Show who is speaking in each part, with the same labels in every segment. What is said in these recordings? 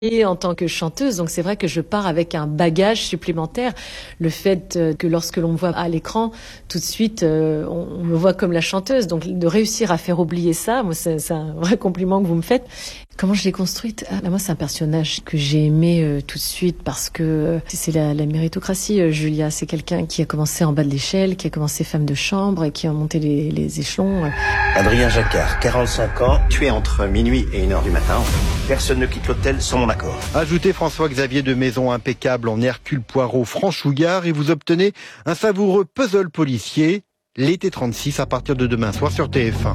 Speaker 1: Et en tant que chanteuse, donc c'est vrai que je pars avec un bagage supplémentaire. Le fait que lorsque l'on me voit à l'écran, tout de suite, on me voit comme la chanteuse. Donc de réussir à faire oublier ça, moi c'est un vrai compliment que vous me faites. Comment je l'ai construite? Moi, c'est un personnage que j'ai aimé tout de suite parce que c'est la méritocratie. Julia, c'est quelqu'un qui a commencé en bas de l'échelle, qui a commencé femme de chambre et qui a monté les échelons.
Speaker 2: Adrien Jacquard, 45 ans, tué entre minuit et 1h du matin. Personne ne quitte l'hôtel sans mon accord.
Speaker 3: Ajoutez François-Xavier de Maison impeccable en Hercule Poirot franchouillard et vous obtenez un savoureux puzzle policier. L'été 36 à partir de demain soir sur TF1.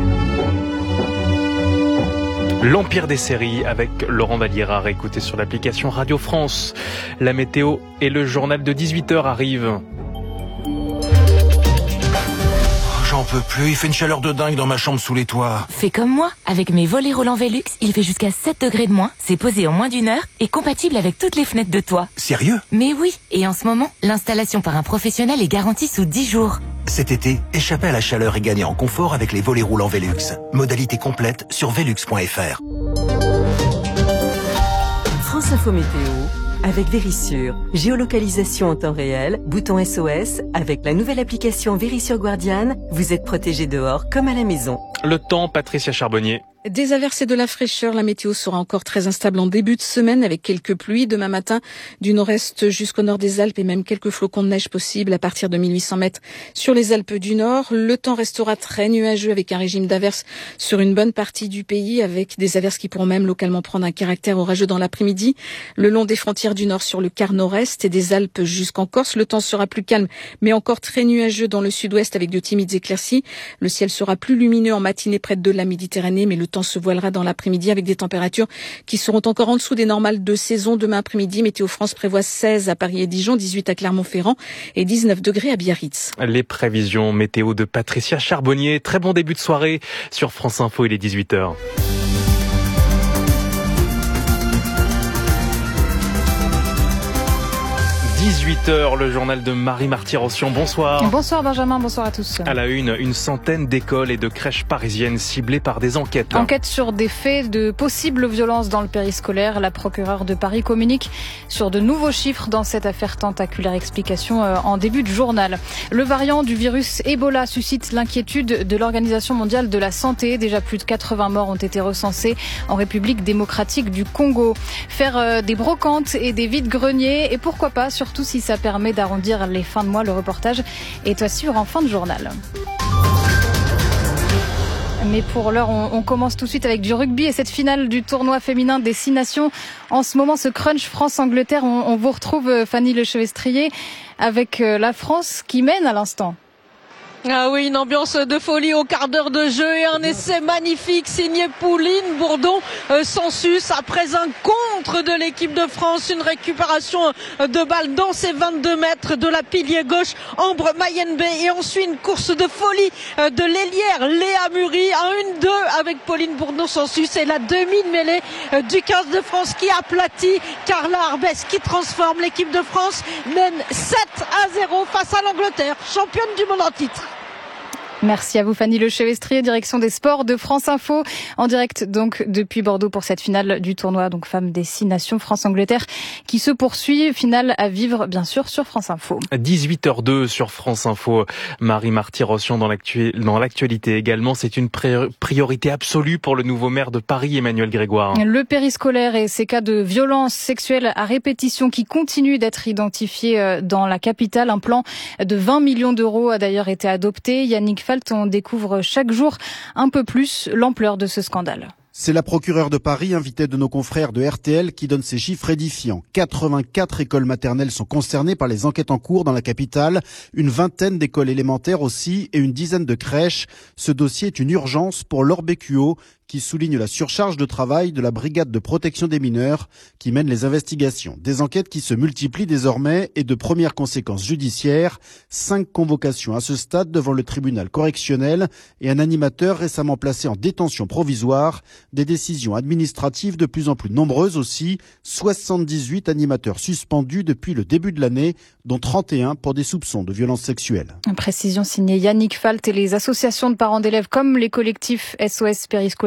Speaker 4: L'Empire des séries avec Laurent Vallière, à écouter sur l'application Radio France. La météo et le journal de 18h arrivent.
Speaker 5: J'en peux plus, il fait une chaleur de dingue dans ma chambre sous les toits.
Speaker 6: Fais comme moi, avec mes volets roulants Velux, il fait jusqu'à 7 degrés de moins, c'est posé en moins d'1 heure et compatible avec toutes les fenêtres de toit.
Speaker 5: Sérieux?
Speaker 6: Mais oui, et en ce moment, l'installation par un professionnel est garantie sous 10 jours.
Speaker 5: Cet été, échappez à la chaleur et gagnez en confort avec les volets roulants Velux. Modalité complète sur velux.fr.
Speaker 7: France Info Météo avec Vérissure. Géolocalisation en temps réel, bouton SOS. Avec la nouvelle application Vérissure Guardian, vous êtes protégé dehors comme à la maison.
Speaker 4: Le temps, Patricia Charbonnier.
Speaker 8: Des averses et de la fraîcheur, la météo sera encore très instable en début de semaine avec quelques pluies. Demain matin, du nord-est jusqu'au nord des Alpes et même quelques flocons de neige possibles à partir de 1800 mètres sur les Alpes du Nord. Le temps restera très nuageux avec un régime d'averses sur une bonne partie du pays, avec des averses qui pourront même localement prendre un caractère orageux dans l'après-midi. Le long des frontières du Nord sur le quart nord-est et des Alpes jusqu'en Corse, le temps sera plus calme mais encore très nuageux dans le sud-ouest avec de timides éclaircies. Le ciel sera plus lumineux en matinée près de la Méditerranée, mais le temps se voilera dans l'après-midi avec des températures qui seront encore en dessous des normales de saison. Demain après-midi, Météo France prévoit 16 à Paris et Dijon, 18 à Clermont-Ferrand et 19 degrés à Biarritz.
Speaker 4: Les prévisions météo de Patricia Charbonnier. Très bon début de soirée sur France Info, il est 18h. 18h, le journal de Marie Marty-Rossian. Bonsoir.
Speaker 9: Bonsoir Benjamin, bonsoir à tous.
Speaker 4: À la une centaine d'écoles et de crèches parisiennes ciblées par des enquêtes.
Speaker 9: Enquête sur des faits de possibles violences dans le périscolaire. La procureure de Paris communique sur de nouveaux chiffres dans cette affaire tentaculaire. Explication en début de journal. Le variant du virus Ebola suscite l'inquiétude de l'Organisation mondiale de la santé. Déjà plus de 80 morts ont été recensés en République démocratique du Congo. Faire des brocantes et des vides-greniers et pourquoi pas, surtout si ça permet d'arrondir les fins de mois. Le reportage est à suivre en fin de journal. Mais pour l'heure, on commence tout de suite avec du rugby et cette finale du tournoi féminin des 6 nations. En ce moment, ce crunch France-Angleterre, on vous retrouve Fanny Lechevestrier avec la France qui mène à l'instant.
Speaker 10: Ah oui, une ambiance de folie au quart d'heure de jeu et un essai magnifique signé Pauline Bourdon sans sus après un contre de l'équipe de France, une récupération de balle dans ses 22 mètres de la pilier gauche Ambre Mayembe et ensuite une course de folie de l'ailière Léa Muri, un 1-2 avec Pauline Bourdon sans sus et la demi-mêlée du 15 de France qui aplatit Carla Arbès qui transforme l'équipe de France, mène 7-0 face à l'Angleterre, championne du monde en titre.
Speaker 9: Merci à vous Fanny Lechevestrier, direction des sports de France Info, en direct donc depuis Bordeaux pour cette finale du tournoi, donc femmes des 6 nations France-Angleterre qui se poursuit, finale à vivre bien sûr sur France Info.
Speaker 4: 18h02 sur France Info, Marie Marty-Rossian dans l'actualité également, c'est une priorité absolue pour le nouveau maire de Paris, Emmanuel Grégoire.
Speaker 9: Le périscolaire et ces cas de violences sexuelles à répétition qui continuent d'être identifiés dans la capitale, un plan de 20 millions d'euros a d'ailleurs été adopté. Yannick Falt, on découvre chaque jour un peu plus l'ampleur de ce scandale.
Speaker 11: C'est la procureure de Paris, invitée de nos confrères de RTL, qui donne ces chiffres édifiants. 84 écoles maternelles sont concernées par les enquêtes en cours dans la capitale, une vingtaine d'écoles élémentaires aussi et une dizaine de crèches. Ce dossier est une urgence pour Laure Bécuot, qui souligne la surcharge de travail de la brigade de protection des mineurs qui mène les investigations. Des enquêtes qui se multiplient désormais et de premières conséquences judiciaires. 5 convocations à ce stade devant le tribunal correctionnel et un animateur récemment placé en détention provisoire. Des décisions administratives de plus en plus nombreuses aussi. 78 animateurs suspendus depuis le début de l'année, dont 31 pour des soupçons de violences sexuelles.
Speaker 9: Précision signée Yannick Falt et les associations de parents d'élèves comme les collectifs SOS Périscolaire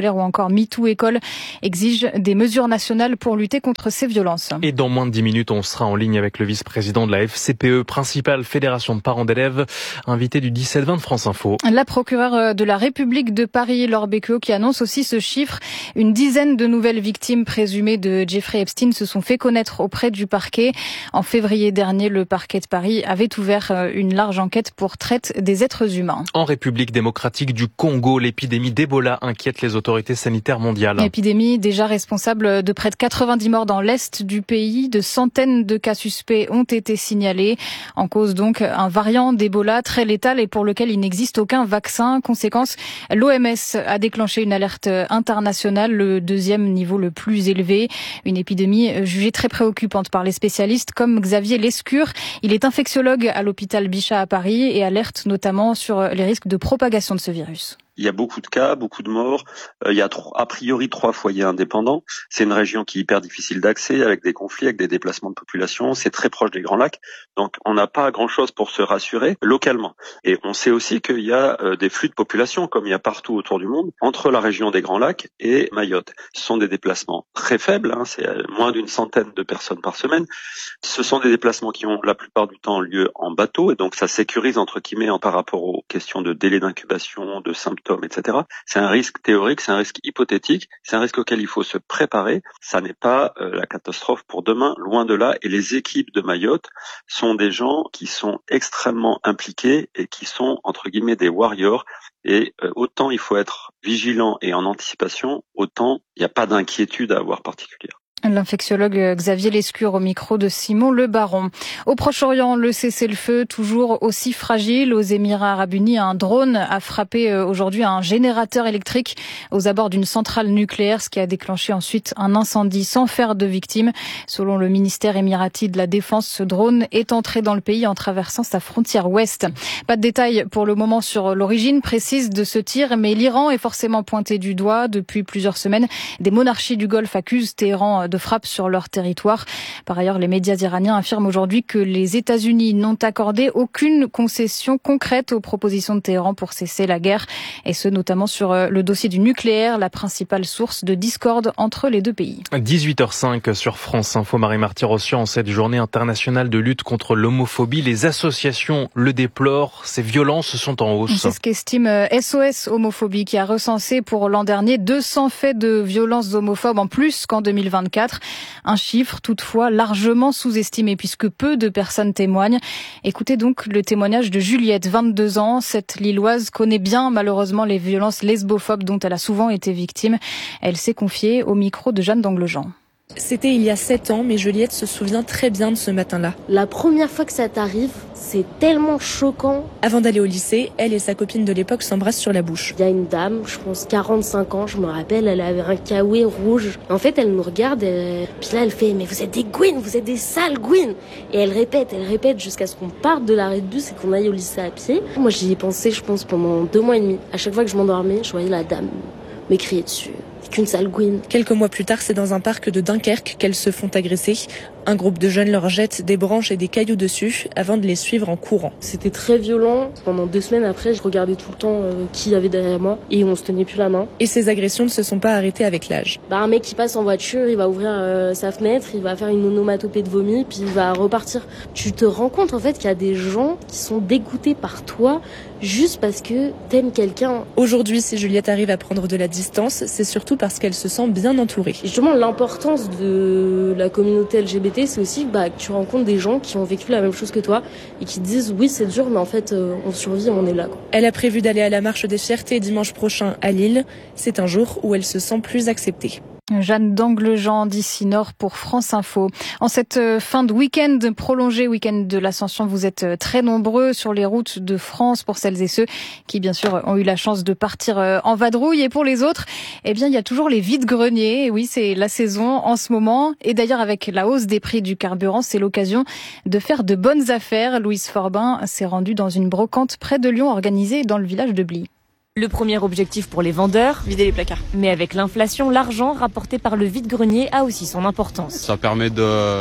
Speaker 9: scolaire ou encore MeToo École exigent des mesures nationales pour lutter contre ces violences.
Speaker 4: Et dans moins de 10 minutes, on sera en ligne avec le vice-président de la FCPE, principale fédération de parents d'élèves, invité du 17-20 de France Info.
Speaker 9: La procureure de la République de Paris, Laure Becqueau, qui annonce aussi ce chiffre. Une dizaine de nouvelles victimes présumées de Jeffrey Epstein se sont fait connaître auprès du parquet. En février dernier, le parquet de Paris avait ouvert une large enquête pour traite des êtres humains.
Speaker 4: En République démocratique du Congo, l'épidémie d'Ebola inquiète les autorités sanitaires mondiales.
Speaker 9: Épidémie déjà responsable de près de 90 morts dans l'est du pays. De centaines de cas suspects ont été signalés. En cause donc un variant d'Ebola très létal et pour lequel il n'existe aucun vaccin. Conséquence, l'OMS a déclenché une alerte internationale, le deuxième niveau le plus élevé. Une épidémie jugée très préoccupante par les spécialistes comme Xavier Lescure. Il est infectiologue à l'hôpital Bichat à Paris et alerte notamment sur les risques de propagation de ce virus.
Speaker 12: Il y a beaucoup de cas, beaucoup de morts. Il y a a priori 3 foyers indépendants. C'est une région qui est hyper difficile d'accès, avec des conflits, avec des déplacements de population. C'est très proche des Grands Lacs. Donc, on n'a pas grand-chose pour se rassurer localement. Et on sait aussi qu'il y a des flux de population, comme il y a partout autour du monde, entre la région des Grands Lacs et Mayotte. Ce sont des déplacements très faibles. C'est moins d'une centaine de personnes par semaine. Ce sont des déplacements qui ont la plupart du temps lieu en bateau. Et donc, ça sécurise, entre guillemets, par rapport aux questions de délai d'incubation, de symptômes, etc. C'est un risque théorique, c'est un risque hypothétique, c'est un risque auquel il faut se préparer. Ça n'est pas la catastrophe pour demain, loin de là. Et les équipes de Mayotte sont des gens qui sont extrêmement impliqués et qui sont, entre guillemets, des warriors. Et autant il faut être vigilant et en anticipation, autant il n'y a pas d'inquiétude à avoir particulière.
Speaker 9: L'infectiologue Xavier Lescure au micro de Simon Le Baron. Au Proche-Orient, le cessez-le-feu toujours aussi fragile. Aux Émirats Arabes Unis, un drone a frappé aujourd'hui un générateur électrique aux abords d'une centrale nucléaire, ce qui a déclenché ensuite un incendie sans faire de victimes. Selon le ministère émirati de la Défense, ce drone est entré dans le pays en traversant sa frontière ouest. Pas de détails pour le moment sur l'origine précise de ce tir, mais l'Iran est forcément pointé du doigt. Depuis plusieurs semaines, des monarchies du Golfe accusent Téhéran de frappe sur leur territoire. Par ailleurs, les médias iraniens affirment aujourd'hui que les États-Unis n'ont accordé aucune concession concrète aux propositions de Téhéran pour cesser la guerre, et ce notamment sur le dossier du nucléaire, la principale source de discorde entre les deux pays.
Speaker 4: 18h05 sur France Info, Marie-Marty Rossian, en cette journée internationale de lutte contre l'homophobie. Les associations le déplorent, ces violences sont en hausse.
Speaker 9: C'est ce qu'estime SOS Homophobie, qui a recensé pour l'an dernier 200 faits de violences homophobes en plus qu'en 2024. Un chiffre toutefois largement sous-estimé puisque peu de personnes témoignent. Écoutez donc le témoignage de Juliette, 22 ans. Cette Lilloise connaît bien malheureusement les violences lesbophobes dont elle a souvent été victime. Elle s'est confiée au micro de Jeanne d'Anglejean.
Speaker 13: C'était il y a 7 ans, mais Juliette se souvient très bien de ce matin-là.
Speaker 14: La première fois que ça t'arrive, c'est tellement choquant.
Speaker 13: Avant d'aller au lycée, elle et sa copine de l'époque s'embrassent sur la bouche.
Speaker 14: Il y a une dame, je pense 45 ans, je me rappelle, elle avait un kawaii rouge. En fait, elle nous regarde, puis là elle fait « Mais vous êtes des gouines, vous êtes des sales gouines !» Et elle répète jusqu'à ce qu'on parte de l'arrêt de bus et qu'on aille au lycée à pied. Moi j'y ai pensé, je pense, pendant 2 mois et demi. À chaque fois que je m'endormais, je voyais la dame me crier dessus. Qu'une sale gouine.
Speaker 13: Quelques mois plus tard, c'est dans un parc de Dunkerque qu'elles se font agresser. Un groupe de jeunes leur jette des branches et des cailloux dessus avant de les suivre en courant.
Speaker 14: C'était très violent. Pendant 2 semaines après, je regardais tout le temps qui y avait derrière moi et on se tenait plus la main.
Speaker 13: Et ces agressions ne se sont pas arrêtées avec l'âge.
Speaker 14: Un mec qui passe en voiture, il va ouvrir sa fenêtre, il va faire une onomatopée de vomi, puis il va repartir. Tu te rends compte en fait qu'il y a des gens qui sont dégoûtés par toi juste parce que t'aimes quelqu'un.
Speaker 13: Aujourd'hui, si Juliette arrive à prendre de la distance, c'est surtout parce qu'elle se sent bien entourée.
Speaker 14: Et justement, l'importance de la communauté LGBT, c'est aussi que tu rencontres des gens qui ont vécu la même chose que toi et qui te disent oui, c'est dur, mais en fait, on survit, on est là, quoi.
Speaker 13: Elle a prévu d'aller à la marche des fiertés dimanche prochain à Lille. C'est un jour où elle se sent plus acceptée.
Speaker 9: Jeanne d'Anglejean d'ici Nord pour France Info. En cette fin de week-end prolongé, week-end de l'Ascension, vous êtes très nombreux sur les routes de France pour celles et ceux qui, bien sûr, ont eu la chance de partir en vadrouille. Et pour les autres, eh bien, il y a toujours les vides-greniers. Et oui, c'est la saison en ce moment. Et d'ailleurs, avec la hausse des prix du carburant, c'est l'occasion de faire de bonnes affaires. Louise Forbin s'est rendue dans une brocante près de Lyon, organisée dans le village de Bly.
Speaker 15: Le premier objectif pour les vendeurs,
Speaker 16: vider les placards.
Speaker 15: Mais avec l'inflation, l'argent rapporté par le vide-grenier a aussi son importance.
Speaker 17: Ça permet de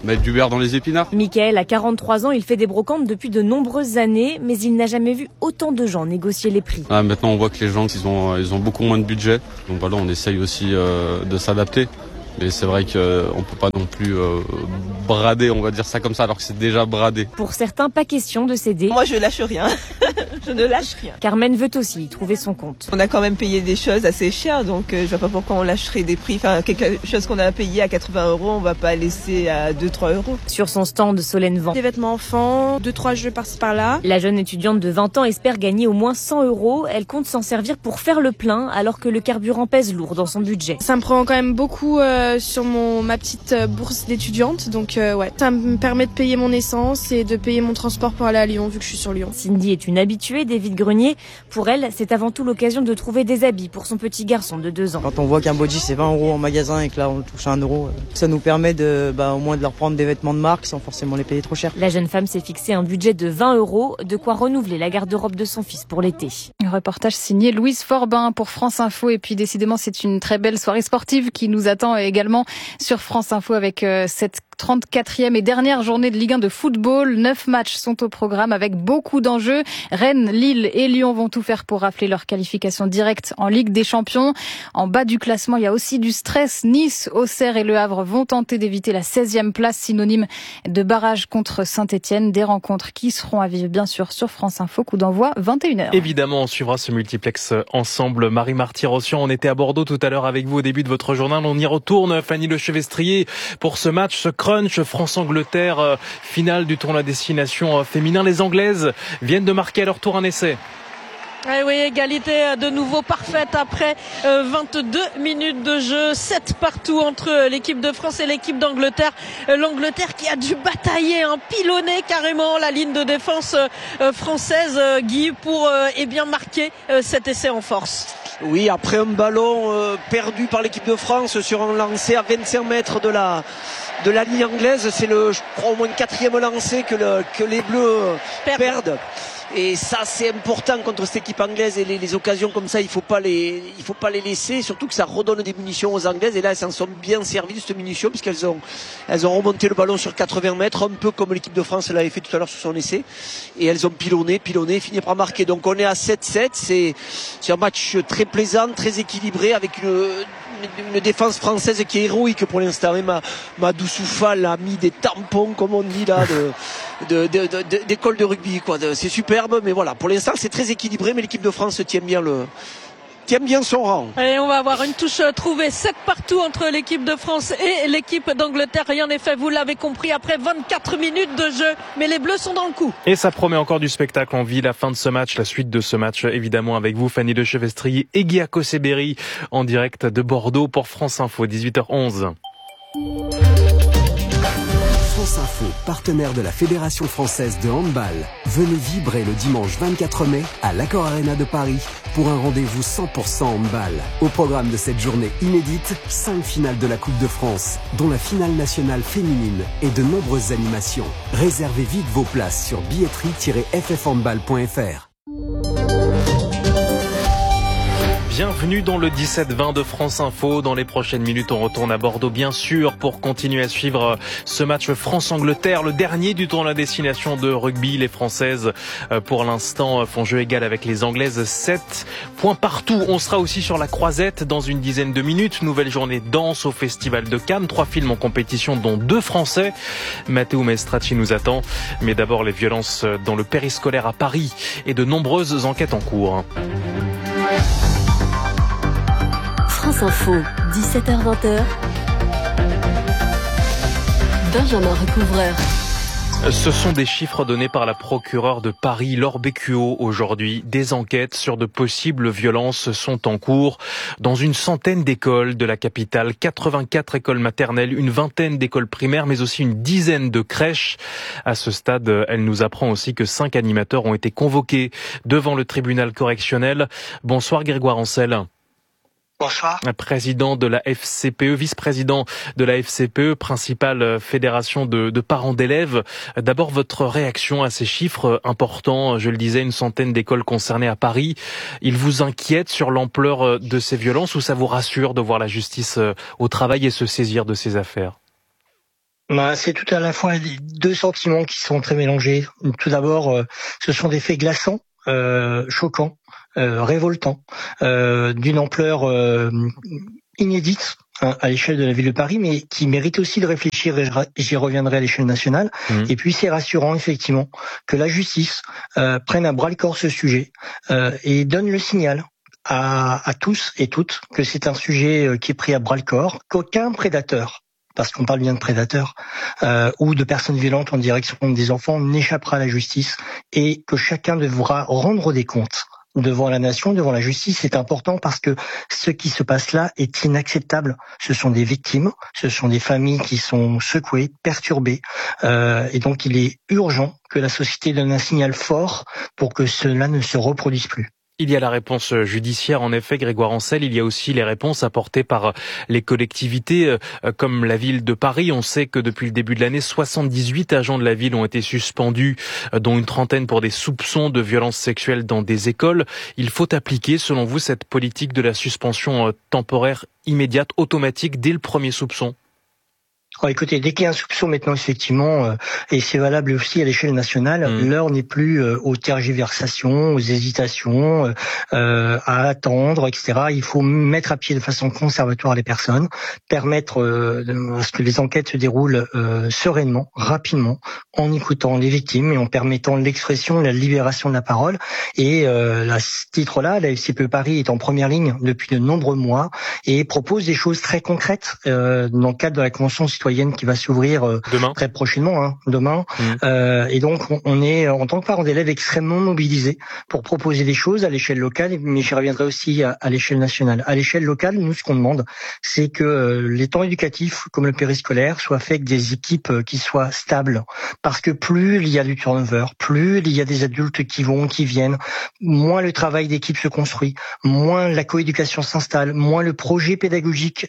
Speaker 16: Mettre du beurre dans les épinards.
Speaker 15: Mickaël a 43 ans, il fait des brocantes depuis de nombreuses années, mais il n'a jamais vu autant de gens négocier les prix.
Speaker 16: Maintenant on voit que les gens ils ont beaucoup moins de budget, donc voilà, on essaye aussi de s'adapter. Mais c'est vrai qu'on ne peut pas non plus brader, on va dire ça comme ça, alors que c'est déjà bradé.
Speaker 15: Pour certains, pas question de céder.
Speaker 17: Moi, je lâche rien. Je ne lâche rien.
Speaker 15: Carmen veut aussi y trouver son compte.
Speaker 17: On a quand même payé des choses assez chères, donc je vois pas pourquoi on lâcherait des prix. Enfin, quelque chose qu'on a payé à 80 €, on va pas laisser à 2-3 €.
Speaker 15: Sur son stand, Solène vend
Speaker 13: des vêtements enfants, 2-3 jeux par-ci par-là.
Speaker 15: La jeune étudiante de 20 ans espère gagner au moins 100 €. Elle compte s'en servir pour faire le plein, alors que le carburant pèse lourd dans son budget.
Speaker 13: Ça me prend quand même beaucoup sur ma petite bourse d'étudiante, donc ouais, ça me permet de payer mon essence et de payer mon transport pour aller à Lyon, vu que je suis sur Lyon.
Speaker 15: Cindy est une habituée des vides greniers. Pour elle, c'est avant tout l'occasion de trouver des habits pour son petit garçon de 2 ans.
Speaker 18: Quand on voit qu'un body c'est 20 € en magasin et que là on touche à 1 €, ça nous permet au moins de leur prendre des vêtements de marque sans forcément les payer trop cher.
Speaker 15: La jeune femme s'est fixé un budget de 20 €, de quoi renouveler la garde-robe de son fils pour l'été.
Speaker 9: Un reportage signé Louise Forbin pour France Info. Et puis décidément, c'est une très belle soirée sportive qui nous attend également sur France Info avec cette 34e et dernière journée de Ligue 1 de football. 9 matchs sont au programme avec beaucoup d'enjeux. Rennes, Lille et Lyon vont tout faire pour rafler leur qualification directe en Ligue des Champions. En bas du classement, il y a aussi du stress. Nice, Auxerre et Le Havre vont tenter d'éviter la 16e place, synonyme de barrage contre Saint-Etienne. Des rencontres qui seront à vivre bien sûr sur France Info. Coup d'envoi 21h.
Speaker 4: Évidemment, on suivra ce multiplex ensemble. Marie Marty-Rossian, on était à Bordeaux tout à l'heure avec vous au début de votre journal. On y retourne, Fanny Lechevestrier, pour ce match, ce crunch France-Angleterre, finale du tournoi destination féminin. Les Anglaises viennent de marquer à leur tour un essai.
Speaker 10: Oui, égalité de nouveau parfaite après 22 minutes de jeu, 7 partout entre l'équipe de France et l'équipe d'Angleterre. L'Angleterre qui a dû batailler, pilonner carrément la ligne de défense française, Guy, pour marquer cet essai en force.
Speaker 19: Oui, après un ballon perdu par l'équipe de France sur un lancer à 25 mètres de la ligne anglaise, c'est je crois au moins le 4e lancer que les Bleus perdent. Et ça, c'est important contre cette équipe anglaise, et les occasions comme ça, il faut pas les laisser, surtout que ça redonne des munitions aux Anglaises. Et là, elles s'en sont bien servies de cette munition, puisqu'elles ont remonté le ballon sur 80 mètres, un peu comme l'équipe de France l'avait fait tout à l'heure sur son essai. Et elles ont pilonné, fini par marquer. Donc on est à 7-7, c'est un match très plaisant, très équilibré, avec une défense française qui est héroïque pour l'instant. Madou Soufal a mis des tampons, comme on dit là, d'école de rugby, quoi. C'est superbe, mais voilà, pour l'instant c'est très équilibré, mais l'équipe de France tient bien son rang.
Speaker 10: Et on va avoir une touche trouvée, 7 partout entre l'équipe de France et l'équipe d'Angleterre. Rien n'est fait, vous l'avez compris, après 24 minutes de jeu, mais les Bleus sont dans le coup.
Speaker 4: Et ça promet encore du spectacle. On vit la fin de ce match, la suite de ce match, évidemment avec vous, Fanny Lechevestrier et Guy Akoseberi, en direct de Bordeaux pour France Info, 18h11.
Speaker 20: France Info, partenaire de la Fédération française de handball. Venez vibrer le dimanche 24 mai à l'Accor Arena de Paris pour un rendez-vous 100% handball. Au programme de cette journée inédite, 5 finales de la Coupe de France, dont la finale nationale féminine et de nombreuses animations. Réservez vite vos places sur billetterie-ffhandball.fr.
Speaker 4: Bienvenue dans le 17-20 de France Info. Dans les prochaines minutes, on retourne à Bordeaux, bien sûr, pour continuer à suivre ce match France-Angleterre, le dernier du tournoi destination de rugby. Les Françaises, pour l'instant, font jeu égal avec les Anglaises. 7 points partout. On sera aussi sur la Croisette dans une dizaine de minutes. Nouvelle journée de danse au Festival de Cannes. 3 films en compétition, dont 2 Français. Matteo Maestracci nous attend. Mais d'abord, les violences dans le périscolaire à Paris et de nombreuses enquêtes en cours.
Speaker 21: France Info, 17h-20h. Benjamin Recouvreur.
Speaker 4: Ce sont des chiffres donnés par la procureure de Paris, Laure Bécuot, aujourd'hui. Des enquêtes sur de possibles violences sont en cours dans une centaine d'écoles de la capitale, 84 écoles maternelles, une vingtaine d'écoles primaires, mais aussi une dizaine de crèches. À ce stade, elle nous apprend aussi que 5 animateurs ont été convoqués devant le tribunal correctionnel. Bonsoir Grégoire Ancel.
Speaker 22: Bonsoir.
Speaker 4: Président de la FCPE, vice-président de la FCPE, principale fédération de parents d'élèves. D'abord, votre réaction à ces chiffres importants. Je le disais, une centaine d'écoles concernées à Paris. Il vous inquiète sur l'ampleur de ces violences ou ça vous rassure de voir la justice au travail et se saisir de ces affaires?
Speaker 1: C'est tout à la fois deux sentiments qui sont très mélangés. Tout d'abord, ce sont des faits glaçants, choquants, révoltants, d'une ampleur inédite à l'échelle de la ville de Paris, mais qui mérite aussi de réfléchir, et j'y reviendrai à l'échelle nationale. Et puis c'est rassurant effectivement que la justice prenne à bras le corps ce sujet et donne le signal à tous et toutes que c'est un sujet qui est pris à bras le corps, qu'aucun prédateur, parce qu'on parle bien de prédateurs, ou de personnes violentes en direction des enfants, n'échappera à la justice, et que chacun devra rendre des comptes devant la nation, devant la justice. C'est important parce que ce qui se passe là est inacceptable. Ce sont des victimes, ce sont des familles qui sont secouées, perturbées, et donc il est urgent que la société donne un signal fort pour que cela ne se reproduise plus.
Speaker 4: Il y a la réponse judiciaire, en effet, Grégoire Ancel. Il y a aussi les réponses apportées par les collectivités, comme la ville de Paris. On sait que depuis le début de l'année, 78 agents de la ville ont été suspendus, dont une trentaine pour des soupçons de violences sexuelles dans des écoles. Il faut appliquer, selon vous, cette politique de la suspension temporaire immédiate, automatique, dès le premier soupçon?
Speaker 1: Écoutez, dès qu'il y a un soupçon maintenant, effectivement, et c'est valable aussi à l'échelle nationale, l'heure n'est plus aux tergiversations, aux hésitations, à attendre, etc. Il faut mettre à pied de façon conservatoire les personnes, permettre à ce que les enquêtes se déroulent sereinement, rapidement, en écoutant les victimes et en permettant l'expression et la libération de la parole. Et à ce titre-là, la FCPE Paris est en première ligne depuis de nombreux mois et propose des choses très concrètes dans le cadre de la Convention citoyenne qui va s'ouvrir très prochainement, demain. Et donc, on est, en tant que parents d'élèves, extrêmement mobilisés pour proposer des choses à l'échelle locale, mais j'y reviendrai aussi à l'échelle nationale. À l'échelle locale, nous, ce qu'on demande, c'est que les temps éducatifs, comme le périscolaire, soient faits avec des équipes qui soient stables. Parce que plus il y a du turnover, plus il y a des adultes qui vont, qui viennent, moins le travail d'équipe se construit, moins la coéducation s'installe, moins le projet pédagogique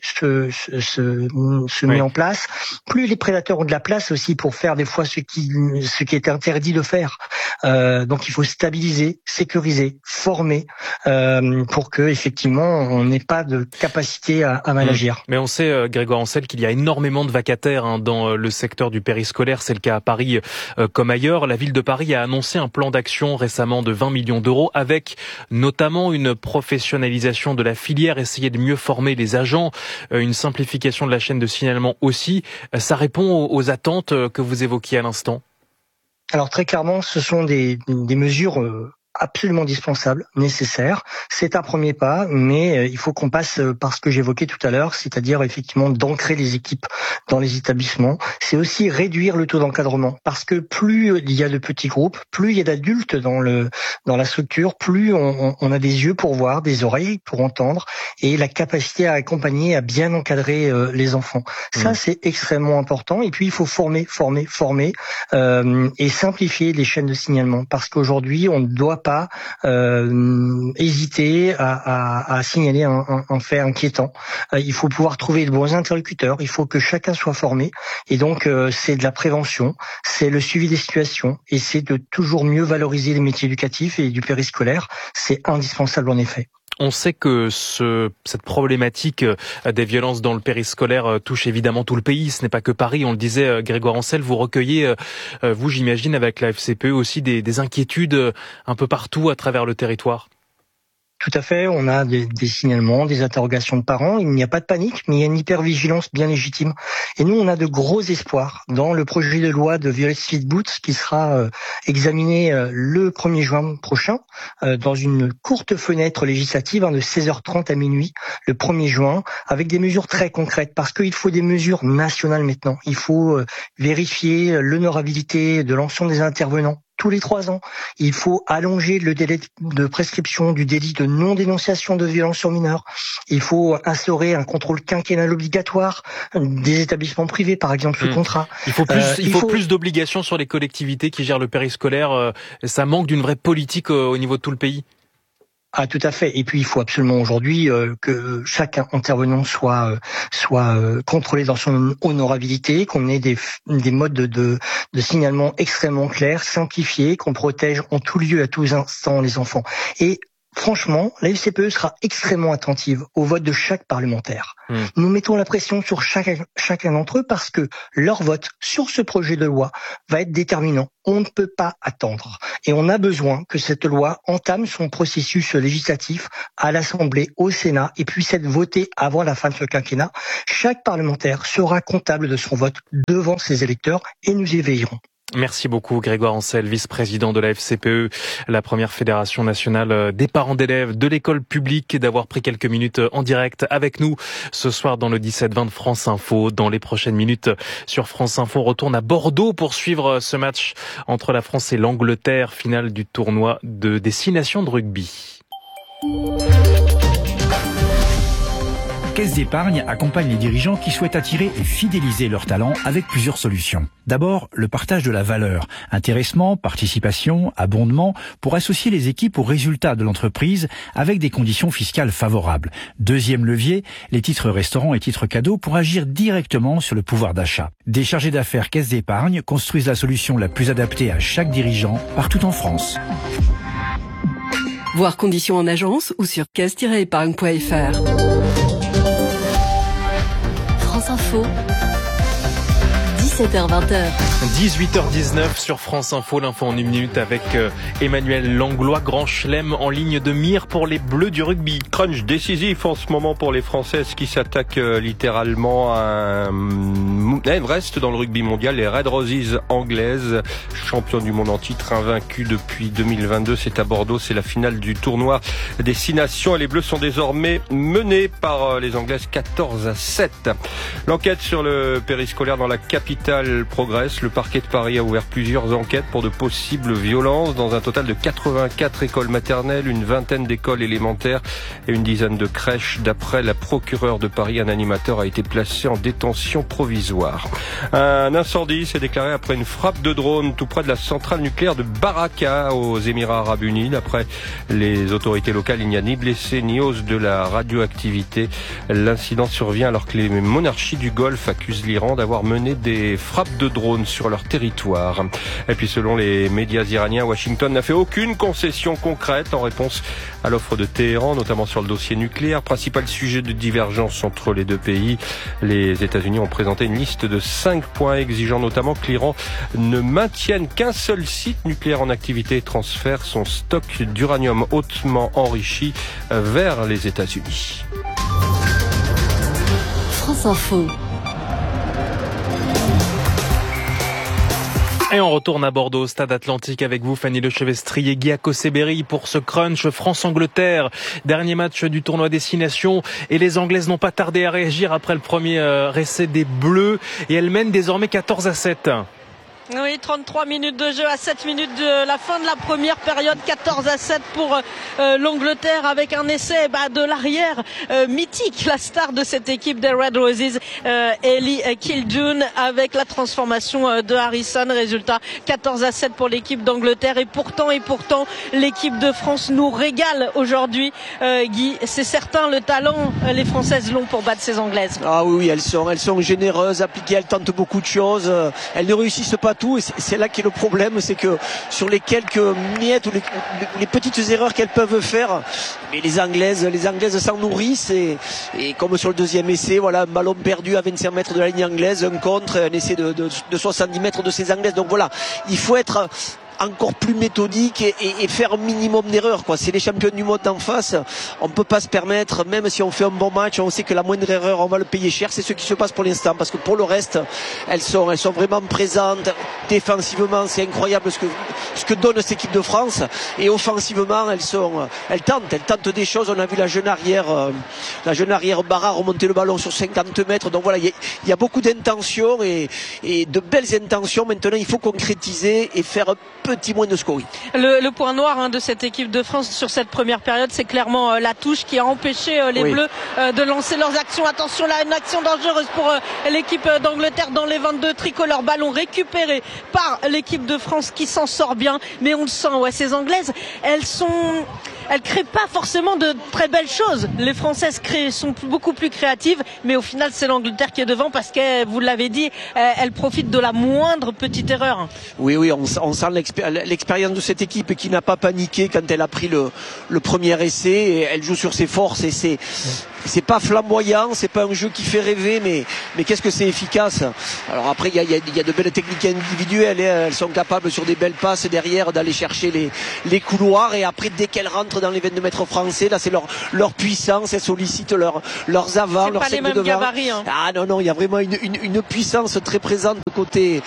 Speaker 1: se met en place, plus les prédateurs ont de la place aussi pour faire des fois ce qui est interdit de faire. Donc il faut stabiliser, sécuriser, former pour que effectivement on n'ait pas de capacité à mal agir.
Speaker 4: Mais on sait, Grégoire Ancel, qu'il y a énormément de vacataires dans le secteur du périscolaire. C'est le cas à Paris comme ailleurs. La ville de Paris a annoncé un plan d'action récemment de 20 millions d'euros avec notamment une professionnalisation de la filière, essayer de mieux former les agents, une simplification de la chaîne de signalement aussi. Ça répond aux attentes que vous évoquiez à l'instant?
Speaker 1: Alors très clairement, ce sont des mesures absolument indispensable, nécessaire. C'est un premier pas, mais il faut qu'on passe par ce que j'évoquais tout à l'heure, c'est-à-dire effectivement d'ancrer les équipes dans les établissements. C'est aussi réduire le taux d'encadrement, parce que plus il y a de petits groupes, plus il y a d'adultes dans la structure, plus on a des yeux pour voir, des oreilles pour entendre, et la capacité à accompagner, à bien encadrer les enfants. Ça, c'est extrêmement important. Et puis il faut former et simplifier les chaînes de signalement, parce qu'aujourd'hui on ne doit pas hésiter à signaler un fait inquiétant. Il faut pouvoir trouver de bons interlocuteurs, il faut que chacun soit formé, et donc c'est de la prévention, c'est le suivi des situations, et c'est de toujours mieux valoriser les métiers éducatifs et du périscolaire. C'est indispensable en effet.
Speaker 4: On sait que cette problématique des violences dans le périscolaire touche évidemment tout le pays. Ce n'est pas que Paris. On le disait, Grégoire Ancel, vous recueillez, vous j'imagine, avec la FCPE aussi des inquiétudes un peu partout à travers le territoire.
Speaker 1: Tout à fait, on a des signalements, des interrogations de parents, il n'y a pas de panique, mais il y a une hypervigilance bien légitime. Et nous, on a de gros espoirs dans le projet de loi de Violette Speedboot qui sera examiné le 1er juin prochain, dans une courte fenêtre législative de 16h30 à minuit, le 1er juin, avec des mesures très concrètes, parce qu'il faut des mesures nationales maintenant. Il faut vérifier l'honorabilité de l'ensemble des intervenants tous les 3 ans. Il faut allonger le délai de prescription du délit de non-dénonciation de violence sur mineurs. Il faut instaurer un contrôle quinquennal obligatoire des établissements privés, par exemple, sous contrat.
Speaker 4: Il faut plus d'obligations sur les collectivités qui gèrent le périscolaire. Ça manque d'une vraie politique au niveau de tout le pays.
Speaker 1: Ah, tout à fait. Et puis, il faut absolument aujourd'hui que chaque intervenant soit contrôlé dans son honorabilité, qu'on ait des modes de signalement extrêmement clairs, simplifiés, qu'on protège en tout lieu, à tous instants les enfants. Et franchement, la FCPE sera extrêmement attentive au vote de chaque parlementaire. Nous mettons la pression sur chacun d'entre eux parce que leur vote sur ce projet de loi va être déterminant. On ne peut pas attendre. Et on a besoin que cette loi entame son processus législatif à l'Assemblée, au Sénat, et puisse être votée avant la fin de ce quinquennat. Chaque parlementaire sera comptable de son vote devant ses électeurs et nous y veillerons.
Speaker 4: Merci beaucoup Grégoire Ancel, vice-président de la FCPE, la première fédération nationale des parents d'élèves de l'école publique, d'avoir pris quelques minutes en direct avec nous ce soir dans le 17-20 de France Info. Dans les prochaines minutes sur France Info, on retourne à Bordeaux pour suivre ce match entre la France et l'Angleterre, finale du tournoi de destination de rugby.
Speaker 2: Caisse d'épargne accompagne les dirigeants qui souhaitent attirer et fidéliser leurs talents avec plusieurs solutions. D'abord, le partage de la valeur, intéressement, participation, abondement, pour associer les équipes aux résultats de l'entreprise avec des conditions fiscales favorables. Deuxième levier, les titres restaurants et titres cadeaux pour agir directement sur le pouvoir d'achat. Des chargés d'affaires Caisse d'épargne construisent la solution la plus adaptée à chaque dirigeant partout en France.
Speaker 21: Voir conditions en agence ou sur caisse-épargne.fr. France Info, 17h-20h.
Speaker 4: 18h19 sur France Info, l'info en une minute avec Emmanuel Langlois, grand chelem en ligne de mire pour les Bleus du rugby.
Speaker 22: Crunch décisif en ce moment pour les Françaises qui s'attaquent littéralement à un Everest dans le rugby mondial. Les Red Roses anglaises, championnes du monde en titre, invaincues depuis 2022. C'est à Bordeaux, c'est la finale du tournoi des 6 nations. Et les Bleus sont désormais menés par les Anglaises 14-7. L'enquête sur le périscolaire dans la capitale progresse. Le parquet de Paris a ouvert plusieurs enquêtes pour de possibles violences dans un total de 84 écoles maternelles, une vingtaine d'écoles élémentaires et une dizaine de crèches. D'après la procureure de Paris, un animateur a été placé en détention provisoire. Un incendie s'est déclaré après une frappe de drone tout près de la centrale nucléaire de Baraka aux Émirats Arabes Unis. D'après les autorités locales, il n'y a ni blessés ni hausse de la radioactivité. L'incident survient alors que les monarchies du Golfe accusent l'Iran d'avoir mené des frappes de drones sur leur territoire. Et puis selon les médias iraniens, Washington n'a fait aucune concession concrète en réponse à l'offre de Téhéran, notamment sur le dossier nucléaire. Principal sujet de divergence entre les deux pays. Les États-Unis ont présenté une liste de 5 points exigeant notamment que l'Iran ne maintienne qu'un seul site nucléaire en activité et transfère son stock d'uranium hautement enrichi vers les États-Unis.
Speaker 21: France Info.
Speaker 4: Et on retourne à Bordeaux, Stade Atlantique avec vous, Fanny Lechevestri et Guy Akoseberi pour ce crunch France-Angleterre. Dernier match du tournoi Destination et les Anglaises n'ont pas tardé à réagir après le premier essai des Bleus et elles mènent désormais 14-7.
Speaker 10: Oui, 33 minutes de jeu à 7 minutes de la fin de la première période, 14-7 pour l'Angleterre avec un essai de l'arrière mythique, la star de cette équipe des Red Roses, Ellie Kildune, avec la transformation de Harrison. Résultat 14-7 pour l'équipe d'Angleterre et pourtant l'équipe de France nous régale aujourd'hui. Guy, c'est certain, le talent, les Françaises l'ont pour battre ces Anglaises.
Speaker 19: Ah oui, elles sont généreuses, appliquées, elles tentent beaucoup de choses, elles ne réussissent pas tout et c'est là qu'est le problème, c'est que sur les quelques miettes ou les petites erreurs qu'elles peuvent faire, mais les Anglaises s'en nourrissent et comme sur le deuxième essai, voilà, un ballon perdu à 25 mètres de la ligne anglaise, un contre, un essai de 70 mètres de ces Anglaises. Donc voilà, il faut être encore plus méthodique et faire un minimum d'erreurs, quoi. C'est les champions du monde en face. On peut pas se permettre, même si on fait un bon match, on sait que la moindre erreur, on va le payer cher. C'est ce qui se passe pour l'instant, parce que pour le reste, elles sont vraiment présentes. Défensivement, c'est incroyable ce que donne cette équipe de France. Et offensivement, elles tentent des choses. On a vu la jeune arrière Barra remonter le ballon sur 50 mètres. Donc voilà, il y a beaucoup d'intentions et de belles intentions. Maintenant, il faut concrétiser et faire un petit moins de scoring.
Speaker 10: Le point noir de cette équipe de France sur cette première période, c'est clairement la touche qui a empêché les Bleus de lancer leurs actions. Attention là, une action dangereuse pour l'équipe d'Angleterre dans les 22 tricolores. Ballon récupéré par l'équipe de France qui s'en sort bien, mais on le sent, ces Anglaises, elles sont elles créent pas forcément de très belles choses. Les Françaises sont beaucoup plus créatives, mais au final c'est l'Angleterre qui est devant parce que, vous l'avez dit, elle profite de la moindre petite erreur.
Speaker 19: Oui, on sent l'expérience de cette équipe qui n'a pas paniqué quand elle a pris le premier essai, et elle joue sur ses forces, et c'est pas flamboyant, c'est pas un jeu qui fait rêver, mais qu'est-ce que c'est efficace. Alors après il y a de belles techniques individuelles, elles sont capables sur des belles passes derrière d'aller chercher les couloirs, et après dès qu'elles rentrent dans les 22 mètres français, là c'est leur puissance, elles sollicitent leurs avants, leurs
Speaker 10: cinq de devant. Gabarits, hein.
Speaker 19: Ah non, il y a vraiment une puissance très présente côté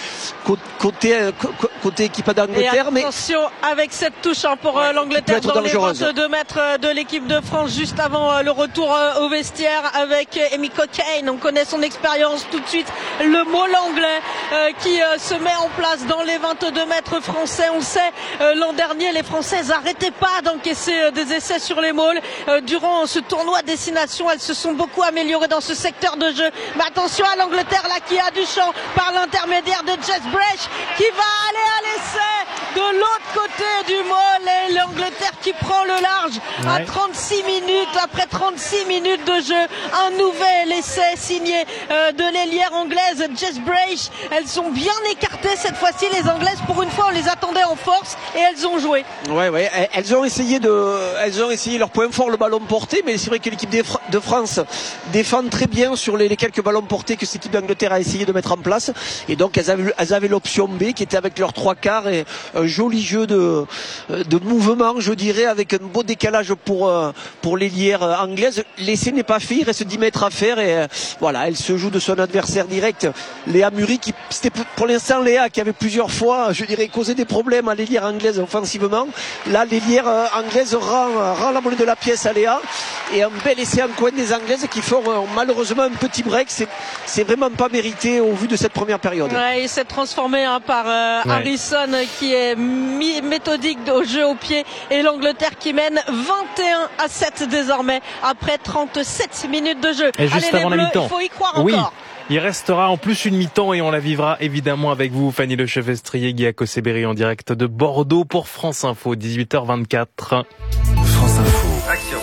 Speaker 19: équipe d'Angleterre.
Speaker 10: Et attention avec cette touche pour l'Angleterre dans les 22 mètres de l'équipe de France, juste avant le retour au vestiaire avec Amy Cochrane. On connaît son expérience tout de suite. Le môle anglais qui se met en place dans les 22 mètres français. On sait, l'an dernier, les Françaises n'arrêtaient pas d'encaisser des essais sur les môles. Durant ce tournoi destination, elles se sont beaucoup améliorées dans ce secteur de jeu. Mais attention à l'Angleterre là qui a du champ par l'intermédiaire de Jess Brash qui va aller à l'essai de l'autre côté du môle, et l'Angleterre qui prend le large à 36 minutes, après 36 minutes de jeu. Un nouvel essai signé de l'ailière anglaise Jess Brash. Elles sont bien écartées cette fois-ci, les Anglaises. Pour une fois, on les attendait en force et elles ont joué.
Speaker 19: Ouais, elles ont essayé leur point fort, le ballon porté, mais c'est vrai que l'équipe de France défend très bien sur les quelques ballons portés que cette équipe d'Angleterre a essayé de mettre en place, et donc elles avaient l'option B qui était avec leurs 3/4 et un joli jeu de mouvement, je dirais, avec un beau décalage pour l'ailière anglaise. L'essai n'est pas fait, il reste 10 mètres à faire, et voilà, elle se joue de son adversaire direct, Léa Muri, c'était pour l'instant Léa qui avait plusieurs fois, je dirais, causé des problèmes à l'ailière anglaise offensivement. Là, l'ailière anglaise rend la monnaie de la pièce à Léa, et un bel essai en coin des Anglaises qui font malheureusement un petit break. C'est vraiment pas mérité au vu de cette première période.
Speaker 10: Ouais, il s'est transformé par Harrison qui est méthodique au jeu au pied, et l'Angleterre qui mène 21-7 désormais après 37 minutes de jeu.
Speaker 4: Et juste
Speaker 10: allez,
Speaker 4: avant
Speaker 10: les
Speaker 4: la
Speaker 10: Bleus,
Speaker 4: mi-temps.
Speaker 10: il faut y croire encore.
Speaker 4: Il restera en plus une mi-temps et on la vivra évidemment avec vous, Fanny Lechevestre-Estrier, Guy Akoseberi en direct de Bordeaux pour France Info, 18h24.
Speaker 20: France Info.
Speaker 21: Action.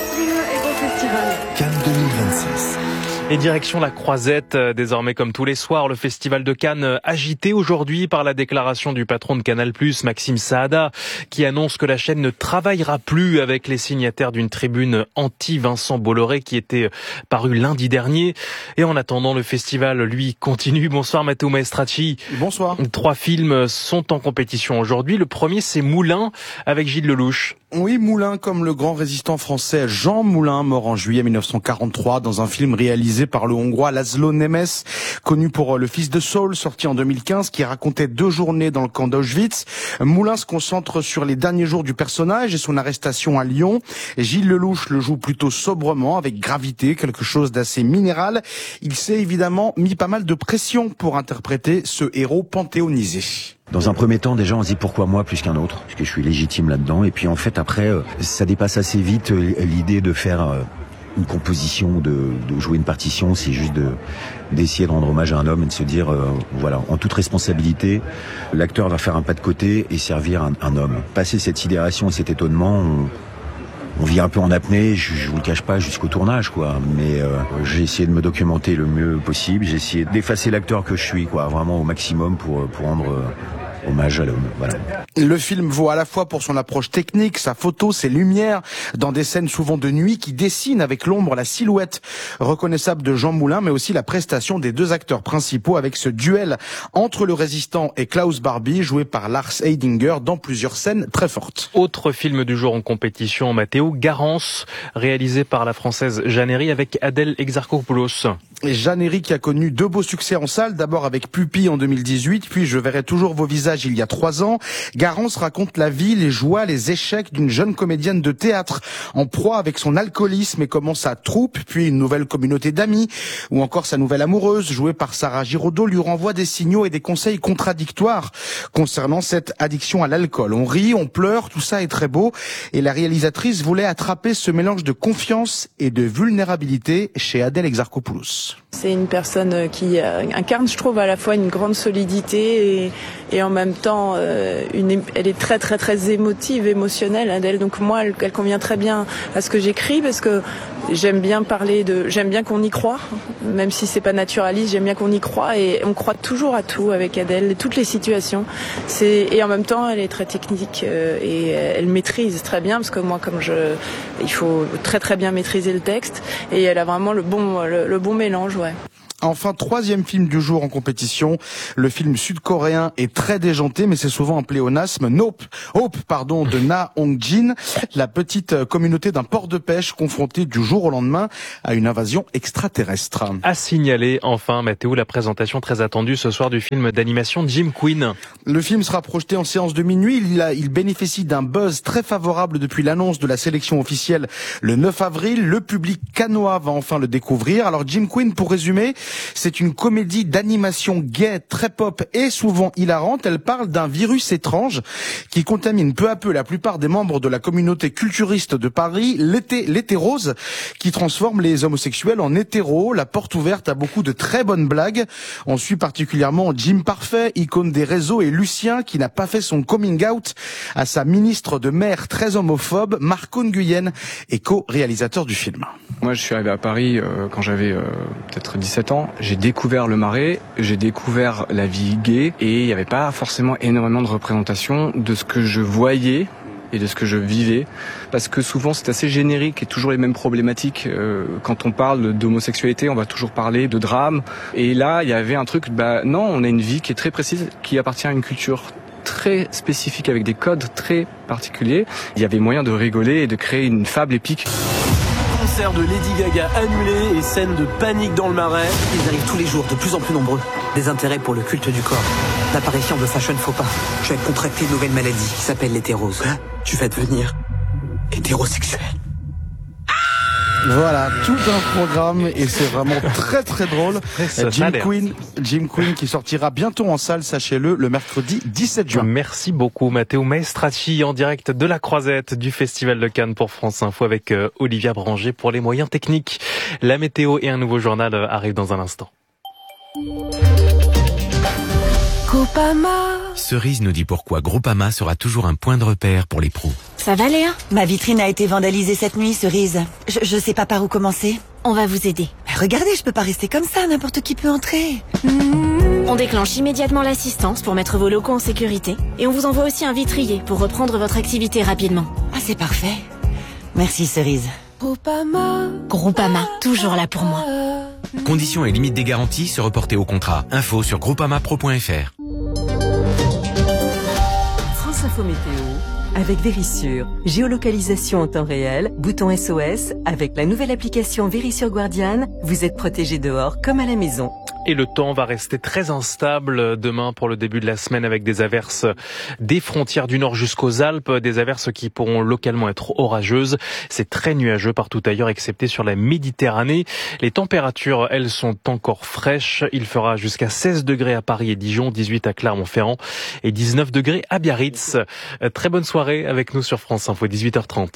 Speaker 21: Bon festival.
Speaker 20: Cannes 2026.
Speaker 4: Et direction la Croisette, désormais comme tous les soirs, le festival de Cannes agité aujourd'hui par la déclaration du patron de Canal+, Maxime Saada, qui annonce que la chaîne ne travaillera plus avec les signataires d'une tribune anti-Vincent Bolloré qui était parue lundi dernier. Et en attendant, le festival, lui, continue. Bonsoir Matteo Maestracci.
Speaker 11: Bonsoir. 3
Speaker 4: films sont en compétition aujourd'hui. Le premier, c'est Moulin, avec Gilles Lelouch.
Speaker 11: Oui, Moulin, comme le grand résistant français Jean Moulin, mort en juillet 1943 dans un film réalisé par le Hongrois Laszlo Nemes, connu pour Le Fils de Saul, sorti en 2015, qui racontait 2 journées dans le camp d'Auschwitz. Moulin se concentre sur les derniers jours du personnage et son arrestation à Lyon. Gilles Lelouch le joue plutôt sobrement, avec gravité, quelque chose d'assez minéral. Il s'est évidemment mis pas mal de pression pour interpréter ce héros panthéonisé.
Speaker 3: Dans un premier temps, déjà, on se dit pourquoi moi plus qu'un autre, parce que je suis légitime là-dedans. Et puis en fait, après, ça dépasse assez vite l'idée de faire une composition, de jouer une partition. C'est juste d'essayer de rendre hommage à un homme et de se dire, voilà, en toute responsabilité, l'acteur va faire un pas de côté et servir un homme. Passer cette sidération et cet étonnement, on vit un peu en apnée, je vous le cache pas, jusqu'au tournage, quoi. Mais j'ai essayé de me documenter le mieux possible. J'ai essayé d'effacer l'acteur que je suis, quoi, vraiment au maximum pour rendre hommage à l'homme. Voilà.
Speaker 11: Le film vaut à la fois pour son approche technique, sa photo, ses lumières, dans des scènes souvent de nuit qui dessinent avec l'ombre la silhouette reconnaissable de Jean Moulin, mais aussi la prestation des 2 acteurs principaux avec ce duel entre le résistant et Klaus Barbie, joué par Lars Heidinger dans plusieurs scènes très fortes.
Speaker 4: Autre film du jour en compétition, Matteo, Garance, réalisé par la française Jeanne Herry avec Adèle Exarchopoulos.
Speaker 11: Et Jeanne Herry qui a connu 2 beaux succès en salle, d'abord avec Pupille en 2018, puis Je verrai toujours vos visages il y a 3 ans. Garance raconte la vie, les joies, les échecs d'une jeune comédienne de théâtre en proie avec son alcoolisme et comment sa troupe, puis une nouvelle communauté d'amis, ou encore sa nouvelle amoureuse, jouée par Sarah Giraudot, lui renvoie des signaux et des conseils contradictoires concernant cette addiction à l'alcool. On rit, on pleure, tout ça est très beau, et la réalisatrice voulait attraper ce mélange de confiance et de vulnérabilité chez Adèle Exarchopoulos.
Speaker 5: C'est une personne qui incarne, je trouve, à la fois une grande solidité et en même temps, elle est très très très émotionnelle, Adèle. Donc moi, elle convient très bien à ce que j'écris parce que j'aime bien qu'on y croit, même si c'est pas naturaliste. J'aime bien qu'on y croit et on croit toujours à tout avec Adèle, toutes les situations. Et en même temps, elle est très technique et elle maîtrise très bien parce que moi, il faut très très bien maîtriser le texte et elle a vraiment le bon mélange, ouais.
Speaker 6: Enfin, 3e film du jour en compétition. Le film sud-coréen est très déjanté, mais c'est souvent un pléonasme. Hope, de Na Hong-jin, la petite communauté d'un port de pêche confrontée du jour au lendemain à une invasion extraterrestre.
Speaker 4: À signaler, enfin, Mathéo, la présentation très attendue ce soir du film d'animation Jim Queen.
Speaker 6: Le film sera projeté en séance de minuit. Il bénéficie d'un buzz très favorable depuis l'annonce de la sélection officielle le 9 avril. Le public cannois va enfin le découvrir. Alors, Jim Queen, pour résumer, c'est une comédie d'animation gaie, très pop et souvent hilarante. Elle parle d'un virus étrange qui contamine peu à peu la plupart des membres de la communauté culturiste de Paris, l'hétérose, qui transforme les homosexuels en hétéros. La porte ouverte à beaucoup de très bonnes blagues. On suit particulièrement Jim Parfait, icône des réseaux, et Lucien, qui n'a pas fait son coming out à sa ministre de mer très homophobe, Marco Nguyen, et co-réalisateur du film.
Speaker 23: Moi, je suis arrivé à Paris quand j'avais peut-être 17 ans. J'ai découvert le Marais, j'ai découvert la vie gay et il n'y avait pas forcément énormément de représentation de ce que je voyais et de ce que je vivais, parce que souvent c'est assez générique et toujours les mêmes problématiques. Quand on parle d'homosexualité, on va toujours parler de drame, et là il y avait un truc, non, on a une vie qui est très précise, qui appartient à une culture très spécifique avec des codes très particuliers. Il y avait moyen de rigoler et de créer une fable épique.
Speaker 24: Concert de Lady Gaga annulé et scène de panique dans le Marais.
Speaker 25: Ils arrivent tous les jours, de plus en plus nombreux. Des intérêts pour le culte du corps. L'apparition de fashion faux pas. Je vais contracter une nouvelle maladie qui s'appelle l'hétérose. Tu vas devenir hétérosexuel.
Speaker 6: Voilà, tout un programme et c'est vraiment très très drôle. Jim Queen qui sortira bientôt en salle, sachez-le, le mercredi 17 juin.
Speaker 4: Merci beaucoup Matteo Maestracci en direct de la Croisette du Festival de Cannes pour France Info avec Olivia Branger pour les moyens techniques. La météo et un nouveau journal arrivent dans un instant.
Speaker 26: Groupama. Cerise nous dit pourquoi Groupama sera toujours un point de repère pour les pros.
Speaker 27: Ça va Léa ? Ma vitrine a été vandalisée cette nuit, Cerise. Je sais pas par où commencer.
Speaker 26: On va vous aider.
Speaker 27: Mais regardez, je peux pas rester comme ça, n'importe qui peut entrer.
Speaker 26: On déclenche immédiatement l'assistance pour mettre vos locaux en sécurité. Et on vous envoie aussi un vitrier pour reprendre votre activité rapidement.
Speaker 27: Ah, c'est parfait. Merci Cerise.
Speaker 26: Groupama, toujours là pour moi. Conditions et limites des garanties se reporter au contrat. Info sur groupamapro.fr.
Speaker 7: France Info Météo avec Vérissure. Géolocalisation en temps réel, bouton SOS. Avec la nouvelle application Vérissure Guardian, vous êtes protégé dehors comme à la maison.
Speaker 4: Et le temps va rester très instable demain pour le début de la semaine avec des averses des frontières du nord jusqu'aux Alpes, des averses qui pourront localement être orageuses. C'est très nuageux partout ailleurs excepté sur la Méditerranée. Les températures, elles, sont encore fraîches. Il fera jusqu'à 16 degrés à Paris et Dijon, 18 à Clermont-Ferrand et 19 degrés à Biarritz. Très bonne soirée avec nous sur France Info, 18h30.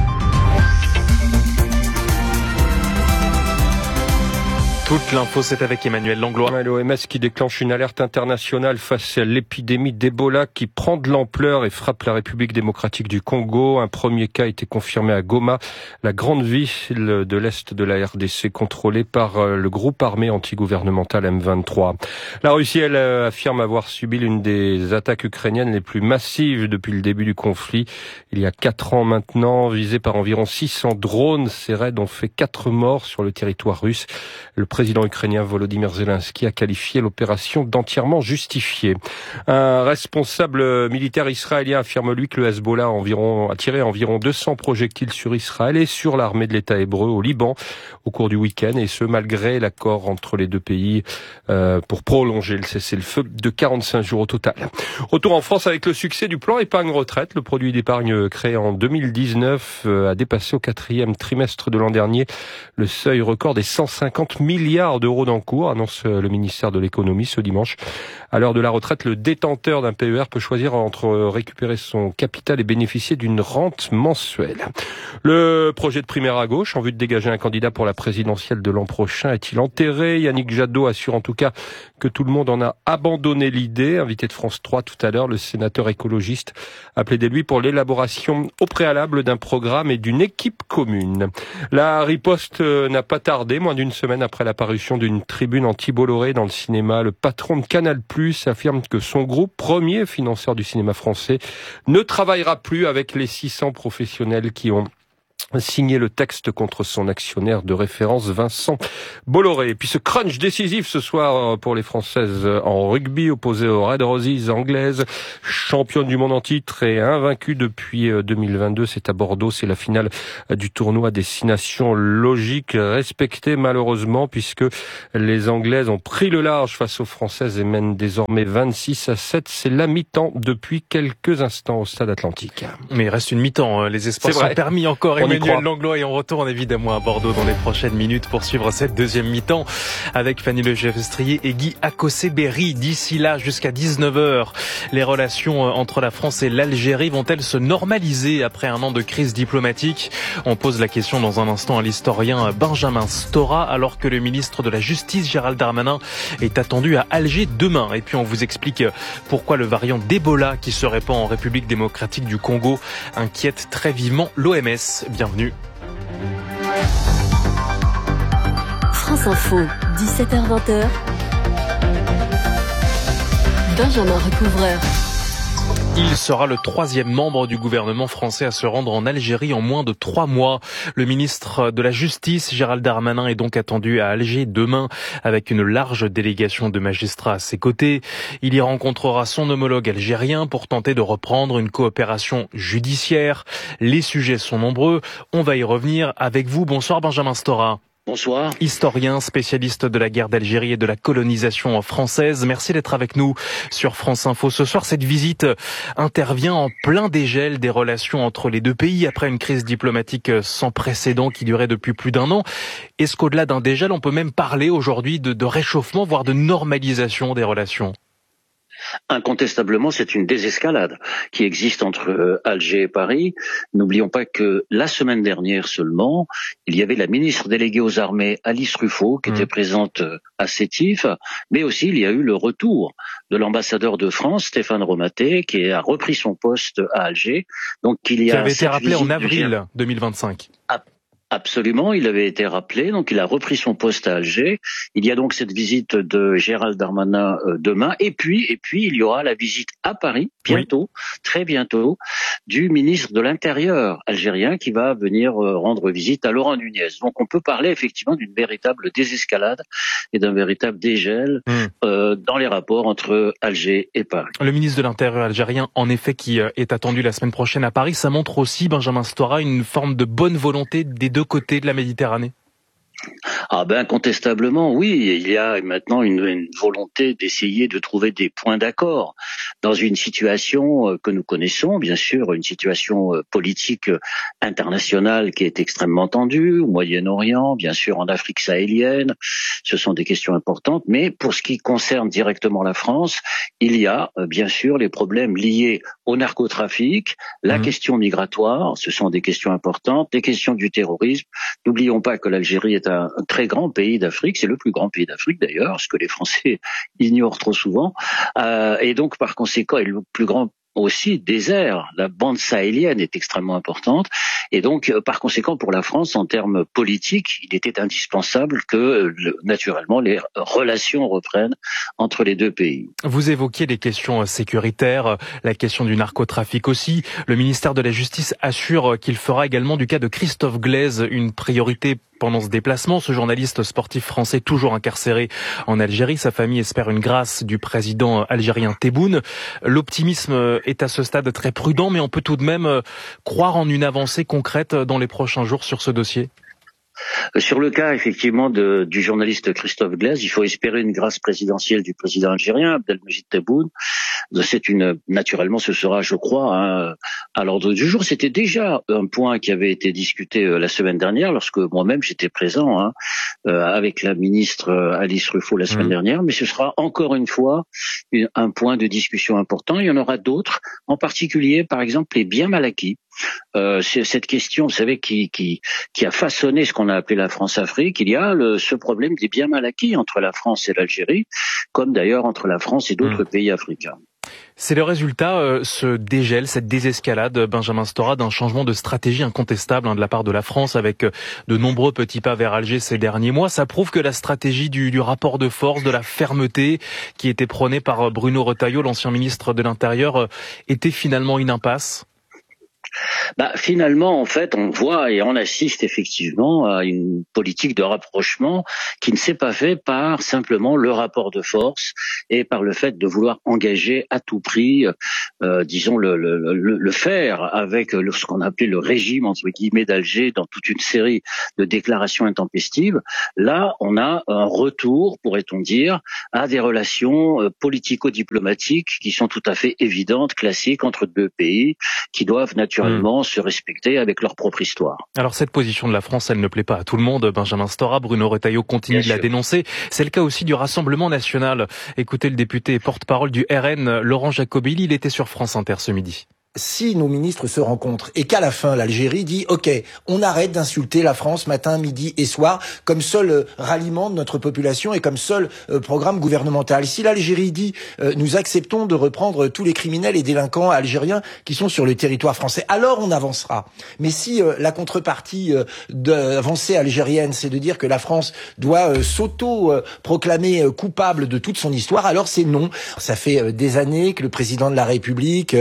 Speaker 4: Toute l'info, c'est avec Emmanuel Langlois.
Speaker 22: L'OMS qui déclenche une alerte internationale face à l'épidémie d'Ebola qui prend de l'ampleur et frappe la République démocratique du Congo. Un premier cas a été confirmé à Goma, la grande ville de l'Est de la RDC contrôlée par le groupe armé antigouvernemental M23. La Russie, elle, affirme avoir subi l'une des attaques ukrainiennes les plus massives depuis le début du conflit. Il y a 4 ans maintenant, visé par environ 600 drones, ces raids ont fait 4 morts sur le territoire russe. Le président ukrainien Volodymyr Zelensky a qualifié l'opération d'entièrement justifiée. Un responsable militaire israélien affirme lui que le Hezbollah a tiré environ 200 projectiles sur Israël et sur l'armée de l'État hébreu au Liban au cours du week-end, et ce malgré l'accord entre les deux pays pour prolonger le cessez-le-feu de 45 jours au total. Retour en France avec le succès du plan épargne retraite. Le produit d'épargne créé en 2019 a dépassé au 4e trimestre de l'an dernier le seuil record des 150 milliards d'euros d'encours, annonce le ministère de l'économie ce dimanche. À l'heure de la retraite, le détenteur d'un PER peut choisir entre récupérer son capital et bénéficier d'une rente mensuelle. Le projet de primaire à gauche, en vue de dégager un candidat pour la présidentielle de l'an prochain, est-il enterré? Yannick Jadot assure en tout cas que tout le monde en a abandonné l'idée. Invité de France 3 tout à l'heure, le sénateur écologiste a plaidé lui pour l'élaboration au préalable d'un programme et d'une équipe commune. La riposte n'a pas tardé. Moins d'une semaine après la parution d'une tribune anti-Bolloré dans le cinéma, le patron de Canal+ affirme que son groupe, premier financeur du cinéma français, ne travaillera plus avec les 600 professionnels qui ont signé le texte contre son actionnaire de référence Vincent Bolloré. Et puis ce crunch décisif ce soir pour les Françaises en rugby, opposées aux Red Roses anglaises, championnes du monde en titre et invaincues depuis 2022. C'est à Bordeaux, c'est la finale du tournoi Destination Logique, respectée malheureusement puisque les Anglaises ont pris le large face aux Françaises et mènent désormais 26-7. C'est la mi-temps depuis quelques instants au Stade Atlantique.
Speaker 4: Mais il reste une mi-temps, les espoirs sont permis encore. Emmanuel Langlois, et on retourne évidemment à Bordeaux dans les prochaines minutes pour suivre cette deuxième mi-temps avec Fanny Legev-Estrier et Guy Akosé-Berry. D'ici là, jusqu'à 19h, les relations entre la France et l'Algérie vont-elles se normaliser après un an de crise diplomatique? On pose la question dans un instant à l'historien Benjamin Stora, alors que le ministre de la Justice, Gérald Darmanin, est attendu à Alger demain. Et puis on vous explique pourquoi le variant d'Ebola qui se répand en République démocratique du Congo inquiète très vivement l'OMS. Bienvenue.
Speaker 21: France Info, 17h-20h. Benjamin Recouvreur.
Speaker 4: Il sera le troisième membre du gouvernement français à se rendre en Algérie en moins de 3 mois. Le ministre de la Justice, Gérald Darmanin, est donc attendu à Alger demain avec une large délégation de magistrats à ses côtés. Il y rencontrera son homologue algérien pour tenter de reprendre une coopération judiciaire. Les sujets sont nombreux. On va y revenir avec vous. Bonsoir Benjamin Stora.
Speaker 8: Bonsoir.
Speaker 4: Historien, spécialiste de la guerre d'Algérie et de la colonisation française. Merci d'être avec nous sur France Info. Ce soir, cette visite intervient en plein dégel des relations entre les deux pays après une crise diplomatique sans précédent qui durait depuis plus d'1 an. Est-ce qu'au-delà d'un dégel, on peut même parler aujourd'hui de réchauffement, voire de normalisation des relations ?
Speaker 8: Incontestablement, c'est une désescalade qui existe entre Alger et Paris. N'oublions pas que la semaine dernière seulement, il y avait la ministre déléguée aux armées, Alice Ruffo, qui était présente à Sétif, mais aussi il y a eu le retour de l'ambassadeur de France, Stéphane Romaté, qui a repris son poste à Alger. Donc il y a
Speaker 4: qui avait été rappelé en avril 2025.
Speaker 8: Absolument, il avait été rappelé, donc il a repris son poste à Alger. Il y a donc cette visite de Gérald Darmanin demain, et puis il y aura la visite à Paris bientôt, très bientôt, du ministre de l'Intérieur algérien qui va venir rendre visite à Laurent Nunez. Donc on peut parler effectivement d'une véritable désescalade et d'un véritable dégel dans les rapports entre Alger et Paris.
Speaker 4: Le ministre de l'Intérieur algérien, en effet, qui est attendu la semaine prochaine à Paris, ça montre aussi, Benjamin Stora, une forme de bonne volonté des deux côtés de la Méditerranée.
Speaker 8: Ah ben incontestablement, oui, il y a maintenant une volonté d'essayer de trouver des points d'accord dans une situation que nous connaissons, bien sûr, une situation politique internationale qui est extrêmement tendue, au Moyen-Orient, bien sûr en Afrique sahélienne, ce sont des questions importantes, mais pour ce qui concerne directement la France, il y a bien sûr les problèmes liés au narcotrafic, la question migratoire, ce sont des questions importantes, les questions du terrorisme. N'oublions pas que l'Algérie est un très grand pays d'Afrique, c'est le plus grand pays d'Afrique d'ailleurs, ce que les Français ignorent trop souvent, et donc par conséquent, est le plus grand aussi désert. La bande sahélienne est extrêmement importante et donc par conséquent pour la France en termes politiques, il était indispensable que naturellement les relations reprennent entre les deux pays.
Speaker 4: Vous évoquiez les questions sécuritaires, la question du narcotrafic aussi. Le ministère de la Justice assure qu'il fera également du cas de Christophe Glaise une priorité pendant ce déplacement. Ce journaliste sportif français toujours incarcéré en Algérie, sa famille espère une grâce du président algérien Tebboune. L'optimisme est à ce stade très prudent, mais on peut tout de même croire en une avancée concrète dans les prochains jours sur ce dossier.
Speaker 8: Sur le cas effectivement du journaliste Christophe Glaise, il faut espérer une grâce présidentielle du président algérien Abdelmejid Tebboune. Naturellement, ce sera, je crois, à l'ordre du jour. C'était déjà un point qui avait été discuté la semaine dernière, lorsque moi-même j'étais présent avec la ministre Alice Ruffo la semaine dernière, mais ce sera encore une fois un point de discussion important. Il y en aura d'autres, en particulier, par exemple, les biens mal acquis. C'est cette question, vous savez, qui a façonné ce qu'on a appelé la France-Afrique. Il y a ce problème des biens mal acquis entre la France et l'Algérie, comme d'ailleurs entre la France et d'autres pays africains.
Speaker 4: C'est le résultat, ce dégel, cette désescalade, Benjamin Stora, d'un changement de stratégie incontestable de la part de la France, avec de nombreux petits pas vers Alger ces derniers mois. Ça prouve que la stratégie du rapport de force, de la fermeté qui était prônée par Bruno Retailleau, l'ancien ministre de l'Intérieur, était finalement une impasse.
Speaker 8: Finalement, en fait, on voit et on assiste effectivement à une politique de rapprochement qui ne s'est pas fait par simplement le rapport de force et par le fait de vouloir engager à tout prix, disons le faire avec ce qu'on appelait le régime entre guillemets d'Alger dans toute une série de déclarations intempestives. Là, on a un retour, pourrait-on dire, à des relations politico-diplomatiques qui sont tout à fait évidentes, classiques entre deux pays qui doivent naturellement se respecter avec leur propre histoire.
Speaker 4: Alors cette position de la France, elle ne plaît pas à tout le monde. Benjamin Stora, Bruno Retailleau continue de la dénoncer. C'est le cas aussi du Rassemblement national. Écoutez le député et porte-parole du RN, Laurent Jacobelli, il était sur France Inter ce midi.
Speaker 12: Si nos ministres se rencontrent et qu'à la fin l'Algérie dit OK, on arrête d'insulter la France matin, midi et soir comme seul ralliement de notre population et comme seul programme gouvernemental. Si l'Algérie dit nous acceptons de reprendre tous les criminels et délinquants algériens qui sont sur le territoire français, alors on avancera. Mais si la contrepartie d'avancée algérienne, c'est de dire que la France doit s'auto-proclamer coupable de toute son histoire, alors c'est non. Ça fait des années que le président de la République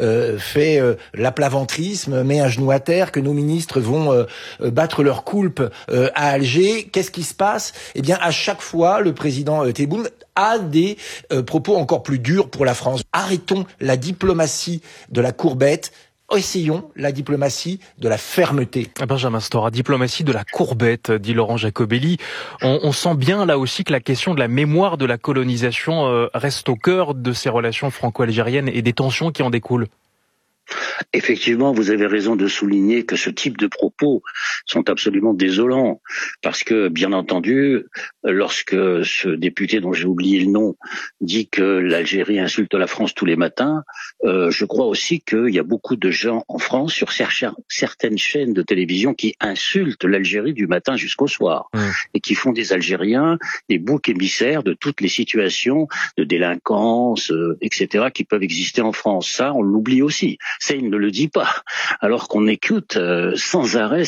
Speaker 12: fait l'aplaventrisme, met un genou à terre, que nos ministres vont battre leur coulpe à Alger. Qu'est-ce qui se passe ? Eh bien, à chaque fois, le président Tebboune a des propos encore plus durs pour la France. Arrêtons la diplomatie de la courbette. Essayons la diplomatie de la fermeté.
Speaker 4: Benjamin Stora, diplomatie de la courbette, dit Laurent Jacobelli. On sent bien là aussi que la question de la mémoire de la colonisation reste au cœur de ces relations franco-algériennes et des tensions qui en découlent.
Speaker 8: Effectivement, vous avez raison de souligner que ce type de propos sont absolument désolants, parce que, bien entendu, lorsque ce député dont j'ai oublié le nom dit que l'Algérie insulte la France tous les matins, je crois aussi qu'il y a beaucoup de gens en France sur certaines chaînes de télévision qui insultent l'Algérie du matin jusqu'au soir et qui font des Algériens des boucs émissaires de toutes les situations de délinquance, etc. qui peuvent exister en France. Ça, on l'oublie aussi. Ça, il ne le dit pas, alors qu'on écoute sans arrêt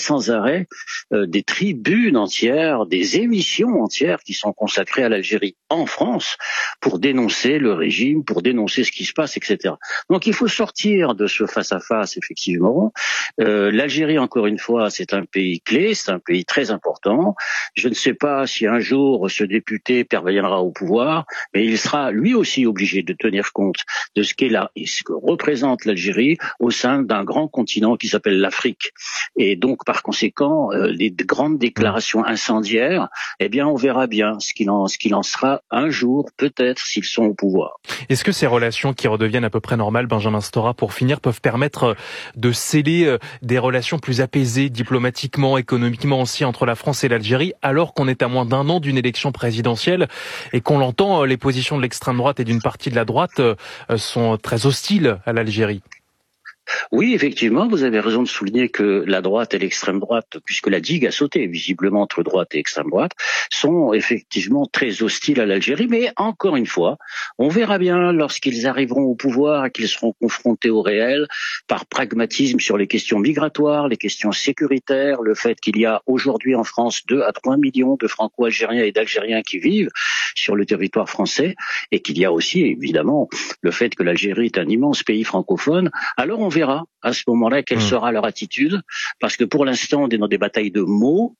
Speaker 8: des tribunes entières, des émissions entières qui sont consacrées à l'Algérie en France pour dénoncer le régime, pour dénoncer ce qui se passe, etc. Donc il faut sortir de ce face-à-face, effectivement. L'Algérie, encore une fois, c'est un pays clé, c'est un pays très important. Je ne sais pas si un jour ce député parviendra au pouvoir, mais il sera lui aussi obligé de tenir compte de ce qu'est là et ce que représente l'Algérie au sein d'un grand continent qui s'appelle l'Afrique. Et donc, par conséquent, les grandes déclarations incendiaires, eh bien, on verra bien ce qu'il en sera un jour, peut-être, s'ils sont au pouvoir.
Speaker 4: Est-ce que ces relations qui redeviennent à peu près normales, Benjamin Stora, pour finir, peuvent permettre de sceller des relations plus apaisées, diplomatiquement, économiquement aussi, entre la France et l'Algérie, alors qu'on est à moins d'un an d'une élection présidentielle et qu'on l'entend, les positions de l'extrême droite et d'une partie de la droite sont très hostiles à l'Algérie?
Speaker 8: Oui, effectivement, vous avez raison de souligner que la droite et l'extrême droite, puisque la digue a sauté visiblement entre droite et extrême droite, sont effectivement très hostiles à l'Algérie. Mais encore une fois, on verra bien lorsqu'ils arriveront au pouvoir et qu'ils seront confrontés au réel, par pragmatisme sur les questions migratoires, les questions sécuritaires, le fait qu'il y a aujourd'hui en France 2 à 3 millions de Franco-Algériens et d'Algériens qui vivent sur le territoire français, et qu'il y a aussi évidemment le fait que l'Algérie est un immense pays francophone. Alors on verra à ce moment-là quelle sera leur attitude, parce que pour l'instant on est dans des batailles de mots,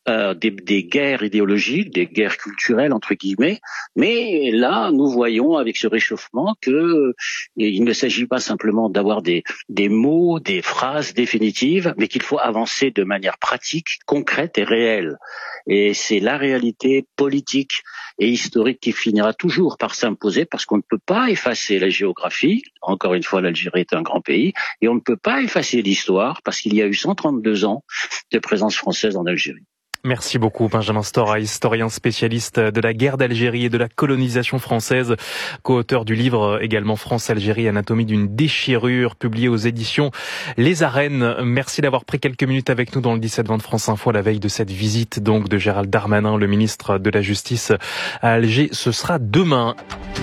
Speaker 8: des guerres idéologiques, des guerres culturelles entre guillemets, mais là nous voyons avec ce réchauffement que il ne s'agit pas simplement d'avoir des mots, des phrases définitives, mais qu'il faut avancer de manière pratique, concrète et réelle. Et c'est la réalité politique et historique qui finira toujours par s'imposer, parce qu'on ne peut pas effacer la géographie. Encore une fois, l'Algérie est un grand pays, et on ne peut pas effacer l'histoire, parce qu'il y a eu 132 ans de présence française en Algérie.
Speaker 4: Merci beaucoup Benjamin Stora, historien spécialiste de la guerre d'Algérie et de la colonisation française, co-auteur du livre également France-Algérie, anatomie d'une déchirure, publié aux éditions Les Arènes. Merci d'avoir pris quelques minutes avec nous dans le 17-20 de France Info à la veille de cette visite donc de Gérald Darmanin, le ministre de la Justice à Alger. Ce sera demain.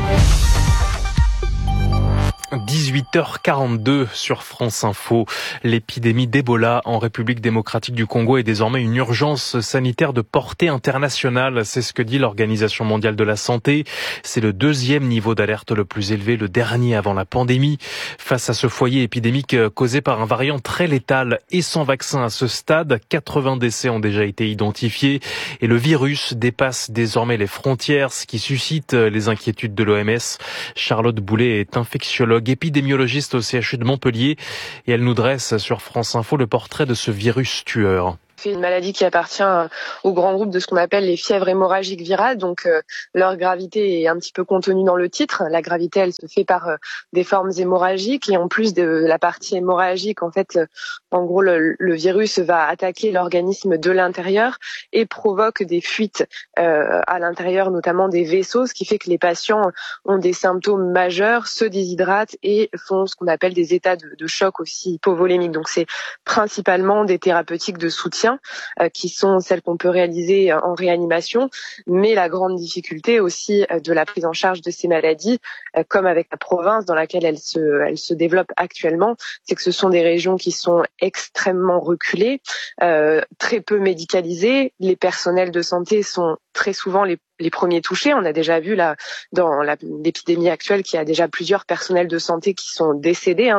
Speaker 4: 18h42 sur France Info. L'épidémie d'Ebola en République démocratique du Congo est désormais une urgence sanitaire de portée internationale. C'est ce que dit l'Organisation mondiale de la santé. C'est le 2e niveau d'alerte le plus élevé, le dernier avant la pandémie. Face à ce foyer épidémique causé par un variant très létal et sans vaccin à ce stade, 80 décès ont déjà été identifiés et le virus dépasse désormais les frontières, ce qui suscite les inquiétudes de l'OMS. Charlotte Boulet est infectiologue, épidémiologiste au CHU de Montpellier, et elle nous dresse sur France Info le portrait de ce virus tueur.
Speaker 9: C'est une maladie qui appartient au grand groupe de ce qu'on appelle les fièvres hémorragiques virales. Donc leur gravité est un petit peu contenue dans le titre. La gravité, elle se fait par des formes hémorragiques, et en plus de la partie hémorragique, en fait, en gros, le virus va attaquer l'organisme de l'intérieur et provoque des fuites à l'intérieur, notamment des vaisseaux, ce qui fait que les patients ont des symptômes majeurs, se déshydratent et font ce qu'on appelle des états de choc aussi hypovolémiques. Donc c'est principalement des thérapeutiques de soutien qui sont celles qu'on peut réaliser en réanimation, mais la grande difficulté aussi de la prise en charge de ces maladies, comme avec la province dans laquelle elle se développe actuellement, c'est que ce sont des régions qui sont extrêmement reculées, très peu médicalisées. Les personnels de santé sont très souvent les premiers touchés. On a déjà vu là dans l'épidémie actuelle qu'il y a déjà plusieurs personnels de santé qui sont décédés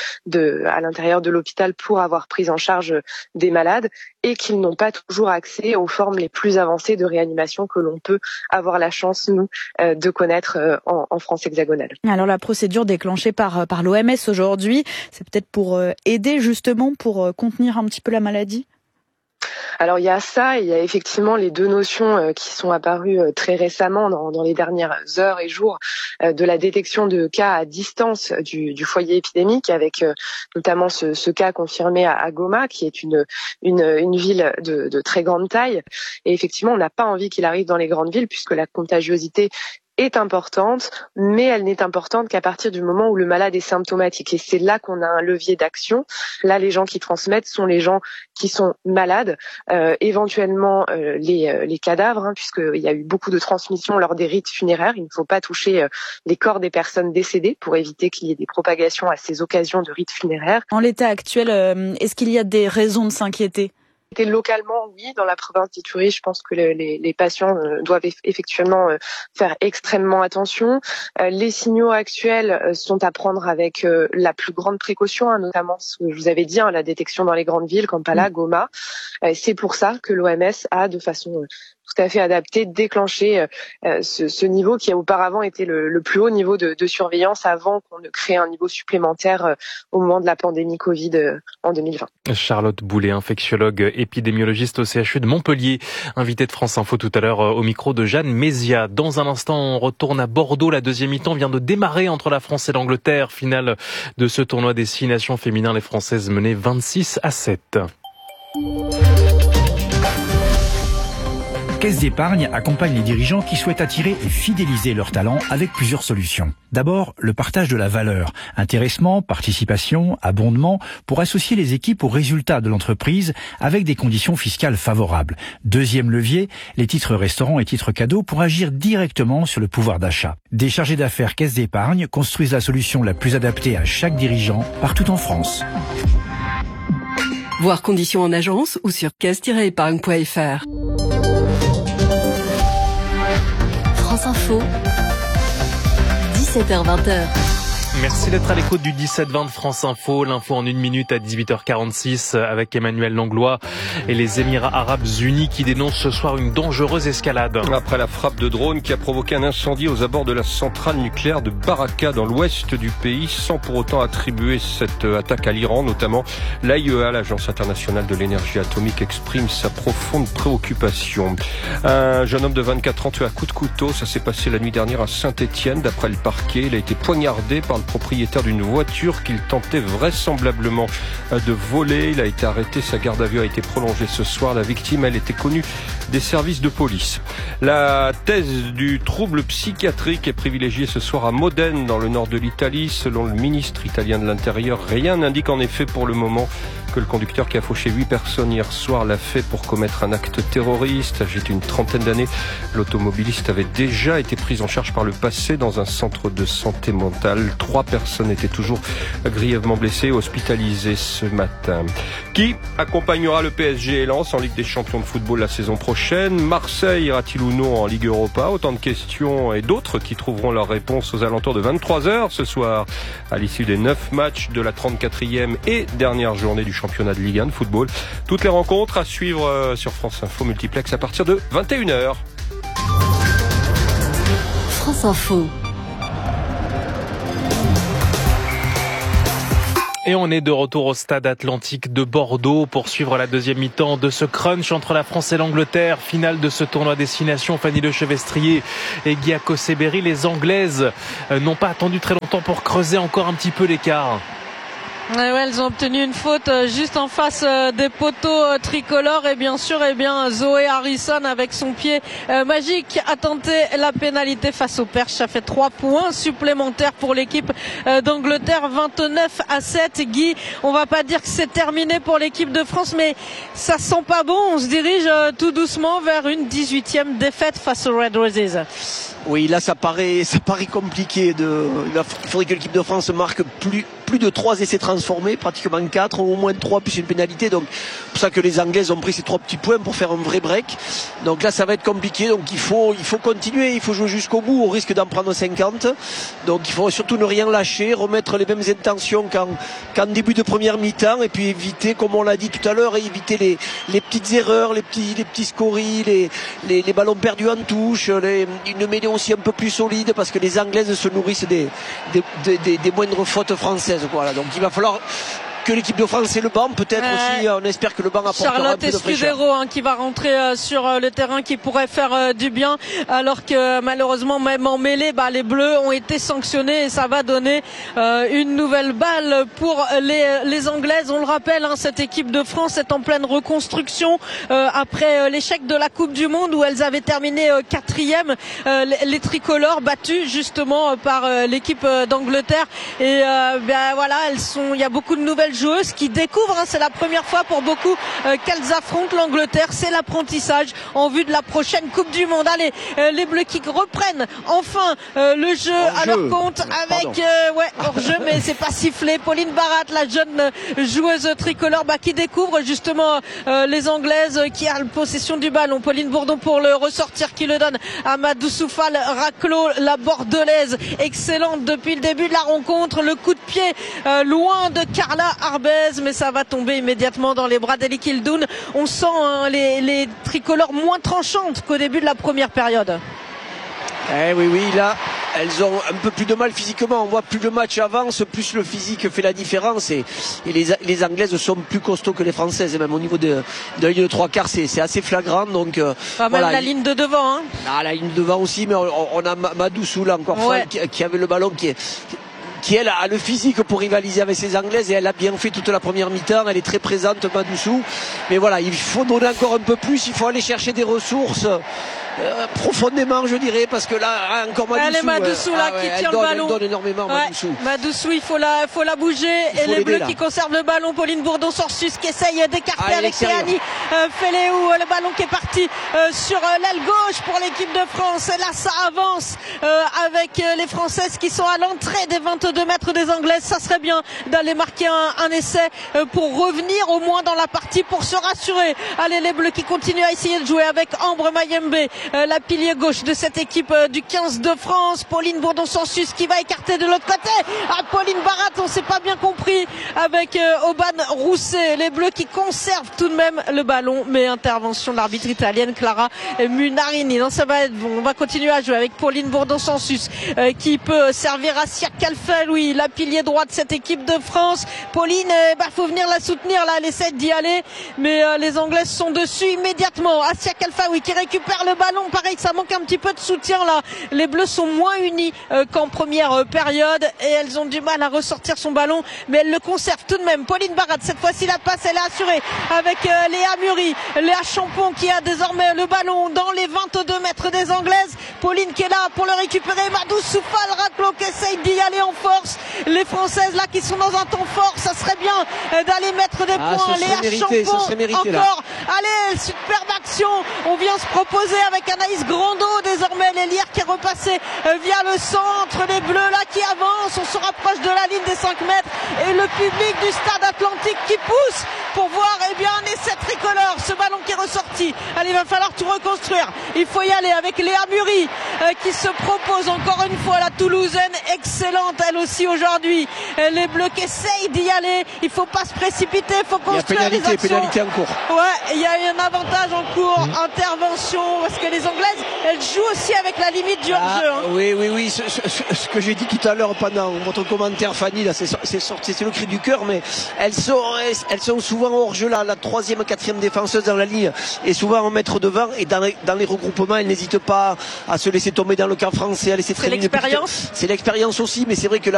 Speaker 9: à l'intérieur de l'hôpital pour avoir pris en charge des malades, et qu'ils n'ont pas toujours accès aux formes les plus avancées de réanimation que l'on peut avoir la chance, nous, de connaître en France hexagonale.
Speaker 13: Alors la procédure déclenchée par l'OMS aujourd'hui, c'est peut-être pour aider justement, pour contenir un petit peu la maladie ?
Speaker 9: Alors il y a ça, et il y a effectivement les deux notions qui sont apparues très récemment dans les dernières heures et jours, de la détection de cas à distance du foyer épidémique, avec notamment ce cas confirmé à Goma, qui est une ville de très grande taille. Et effectivement, on n'a pas envie qu'il arrive dans les grandes villes, puisque la contagiosité est importante, mais elle n'est importante qu'à partir du moment où le malade est symptomatique. Et c'est là qu'on a un levier d'action. Là, les gens qui transmettent sont les gens qui sont malades, éventuellement les cadavres, puisqu'il y a eu beaucoup de transmissions lors des rites funéraires. Il ne faut pas toucher les corps des personnes décédées pour éviter qu'il y ait des propagations à ces occasions de rites funéraires.
Speaker 13: En l'état actuel, est-ce qu'il y a des raisons de s'inquiéter ?
Speaker 9: Localement, oui, dans la province d'Ituri, je pense que les patients doivent effectivement faire extrêmement attention. Les signaux actuels sont à prendre avec la plus grande précaution, notamment ce que je vous avais dit, la détection dans les grandes villes, Kampala, Goma. C'est pour ça que l'OMS a, de façon tout à fait adapté, déclencher ce niveau qui a auparavant été le plus haut niveau de surveillance avant qu'on ne crée un niveau supplémentaire au moment de la pandémie Covid en 2020.
Speaker 4: Charlotte Boulet, infectiologue, épidémiologiste au CHU de Montpellier, invitée de France Info tout à l'heure au micro de Jeanne Mézia. Dans un instant, on retourne à Bordeaux. La deuxième mi-temps vient de démarrer entre la France et l'Angleterre. Finale de ce tournoi des 6 nations féminin. Les Françaises menaient 26-7.
Speaker 2: Caisse d'épargne accompagne les dirigeants qui souhaitent attirer et fidéliser leurs talents avec plusieurs solutions. D'abord, le partage de la valeur, intéressement, participation, abondement, pour associer les équipes aux résultats de l'entreprise avec des conditions fiscales favorables. Deuxième levier, les titres restaurants et titres cadeaux pour agir directement sur le pouvoir d'achat. Des chargés d'affaires Caisse d'épargne construisent la solution la plus adaptée à chaque dirigeant partout en France.
Speaker 21: Voir conditions en agence ou sur caisse-épargne.fr. France Info, 17h-20h.
Speaker 4: Merci d'être à l'écoute du 17-20 de France Info. L'info en 1 minute à 18h46 avec Emmanuel Langlois et les Émirats Arabes Unis qui dénoncent ce soir une dangereuse escalade.
Speaker 22: Après la frappe de drone qui a provoqué un incendie aux abords de la centrale nucléaire de Baraka dans l'ouest du pays, sans pour autant attribuer cette attaque à l'Iran notamment, l'AIEA, l'Agence internationale de l'énergie atomique, exprime sa profonde préoccupation. Un jeune homme de 24 ans tué à coups de couteau, ça s'est passé la nuit dernière à Saint-Étienne. D'après le parquet, il a été poignardé par le propriétaire d'une voiture qu'il tentait vraisemblablement de voler. Il a été arrêté, sa garde à vue a été prolongée ce soir. La victime, elle était connue des services de police. La thèse du trouble psychiatrique est privilégiée ce soir à Modène, dans le nord de l'Italie. Selon le ministre italien de l'Intérieur, rien n'indique en effet pour le moment que le conducteur qui a fauché 8 personnes hier soir l'a fait pour commettre un acte terroriste. Âgé d'une trentaine d'années, l'automobiliste avait déjà été pris en charge par le passé dans un centre de santé mentale. 3 personnes étaient toujours grièvement blessées, hospitalisées ce matin. Qui accompagnera le PSG et Lens en Ligue des Champions de football la saison prochaine? Marseille ira-t-il ou non en Ligue Europa? Autant de questions et d'autres qui trouveront leur réponse aux alentours de 23h ce soir, à l'issue des 9 matchs de la 34e et dernière journée du championnat de Ligue 1 de football. Toutes les rencontres à suivre sur France Info Multiplex à partir de 21h.
Speaker 21: France Info.
Speaker 4: Et on est de retour au stade Atlantique de Bordeaux pour suivre la deuxième mi-temps de ce crunch entre la France et l'Angleterre. Finale de ce tournoi destination. Fanny Lechevestrier et Guy Akoseberi. Les Anglaises n'ont pas attendu très longtemps pour creuser encore un petit peu l'écart.
Speaker 10: Ouais, elles ont obtenu une faute juste en face des poteaux tricolores et bien sûr, Zoé Harrison avec son pied magique a tenté la pénalité face aux Perches. Ça fait 3 points supplémentaires pour l'équipe d'Angleterre, 29-7. Guy, on va pas dire que c'est terminé pour l'équipe de France, mais ça sent pas bon. On se dirige tout doucement vers une 18e défaite face aux Red Roses.
Speaker 1: Oui, là ça paraît compliqué. Il faudrait que l'équipe de France marque plus de 3 essais transformés, pratiquement 4, au moins 3 plus une pénalité. Donc c'est pour ça que les Anglaises ont pris ces 3 petits points pour faire un vrai break. Donc là ça va être compliqué. Donc il faut continuer, il faut jouer jusqu'au bout, au risque d'en prendre 50. Donc il faut surtout ne rien lâcher, remettre les mêmes intentions qu'en début de première mi-temps, et puis éviter, comme on l'a dit tout à l'heure, éviter les petites erreurs, les petits scories, les ballons perdus en touche, une mêlée aussi un peu plus solide, parce que les Anglaises se nourrissent des moindres fautes françaises. Voilà, donc il va falloir que l'équipe de France ait le banc, peut-être aussi, on espère que le banc apportera un peu de fraîcheur.
Speaker 10: Charlotte qui va rentrer sur le terrain, qui pourrait faire du bien, alors que malheureusement même en mêlée, les Bleus ont été sanctionnés et ça va donner une nouvelle balle pour les Anglaises. On le rappelle, cette équipe de France est en pleine reconstruction après l'échec de la Coupe du Monde où elles avaient terminé 4e, les tricolores battus justement par l'équipe d'Angleterre, et voilà, il y a beaucoup de nouvelles joueuses qui découvrent, c'est la première fois pour beaucoup qu'elles affrontent l'Angleterre. C'est l'apprentissage en vue de la prochaine Coupe du Monde. Allez, les Bleus qui reprennent enfin le jeu à leur compte avec hors-jeu, mais c'est pas sifflé. Pauline Barat, la jeune joueuse tricolore, qui découvre justement les Anglaises, qui a la possession du ballon. Pauline Bourdon pour le ressortir, qui le donne à Madou Soufal Raclo, la bordelaise, excellente depuis le début de la rencontre. Le coup de pied loin de Carla Arbez, mais ça va tomber immédiatement dans les bras d'Eli Kildoun. On sent les tricolores moins tranchantes qu'au début de la première période.
Speaker 1: Oui, là, elles ont un peu plus de mal physiquement. On voit plus le match avance, plus le physique fait la différence. Et les Anglaises sont plus costauds que les Françaises, même au niveau de la ligne de 3/4, c'est assez flagrant. Donc,
Speaker 10: même la ligne de devant.
Speaker 1: La ligne de devant aussi, mais on a Madou Soula encore qui avait le ballon, qui elle a le physique pour rivaliser avec ces Anglaises, et elle a bien fait toute la première mi-temps. Elle est très présente, Madoussou, mais voilà, il faut donner encore un peu plus, il faut aller chercher des ressources profondément, je dirais, parce que là encore Madoussou,
Speaker 10: elle est Madoussou qui tient le ballon,
Speaker 1: elle donne énormément.
Speaker 10: Madoussou, il faut la bouger, et les Bleus qui conservent le ballon. Pauline Bourdon-Sorsus qui essaye d'écarter avec Théani Féléou, le ballon qui est parti sur l'aile gauche pour l'équipe de France, et là ça avance avec les Françaises qui sont à l'entrée des 22 mètres des Anglaises. Ça serait bien d'aller marquer un essai pour revenir au moins dans la partie, pour se rassurer. Allez, les Bleus qui continuent à essayer de jouer avec Ambre Mayembe la pilier gauche de cette équipe du 15 de France. Pauline Bourdon-Sansus qui va écarter de l'autre côté. Pauline Barat, on s'est pas bien compris avec Auban Rousset. Les Bleus qui conservent tout de même le ballon, mais intervention de l'arbitre italienne Clara Munarini. Non, ça va être bon. On va continuer à jouer avec Pauline Bourdon-Sansus qui peut servir à Sia Kalfel, la pilier droite de cette équipe de France. Pauline, faut venir la soutenir là, elle essaie d'y aller, mais les Anglaises sont dessus immédiatement. Asia Kalfaoui qui récupère le ballon, pareil, ça manque un petit peu de soutien là. Les Bleus sont moins unis qu'en première période et elles ont du mal à ressortir son ballon, mais elles le conservent tout de même. Pauline Barat, cette fois-ci la passe elle est assurée avec Léa Muri, Léa Champon qui a désormais le ballon dans les 22 mètres des Anglaises. Pauline qui est là pour le récupérer. Madou Soufal Raclo qui essaye d'y aller en force. Les Françaises là qui sont dans un temps fort, ça serait bien d'aller mettre des points. Léa Champon encore. Allez, superbe action. On vient se proposer avec Anaïs Grando désormais. L'Hélière qui est repassée via le centre. Les Bleus là qui avancent. On se rapproche de la ligne des 5 mètres. Et le public du Stade Atlantique qui pousse pour voir un essai tricolore. Ce ballon qui est ressorti. Allez, il va falloir tout reconstruire. Il faut y aller avec Léa Muri qui se propose encore une fois. La Toulousaine excellente elle aussi aujourd'hui. Les Bleus qui essayent d'y aller. Il faut pas se précipiter. Il faut construire des actions.
Speaker 1: Pénalité en cours.
Speaker 10: Ouais, il y a un avantage en cours. Intervention parce que les Anglaises elles jouent aussi avec la limite du hors-jeu.
Speaker 1: Oui. Ce que j'ai dit tout à l'heure pendant votre commentaire, Fanny, là, c'est le cri du cœur, mais elles sont souvent hors-jeu là, la 3e, 4e défenseuse dans la ligne et souvent en mettre devant et dans les regroupements elles n'hésitent pas à se laisser tomber dans le camp français, à laisser traîner.
Speaker 10: C'est l'expérience.
Speaker 1: C'est l'expérience aussi, mais c'est vrai que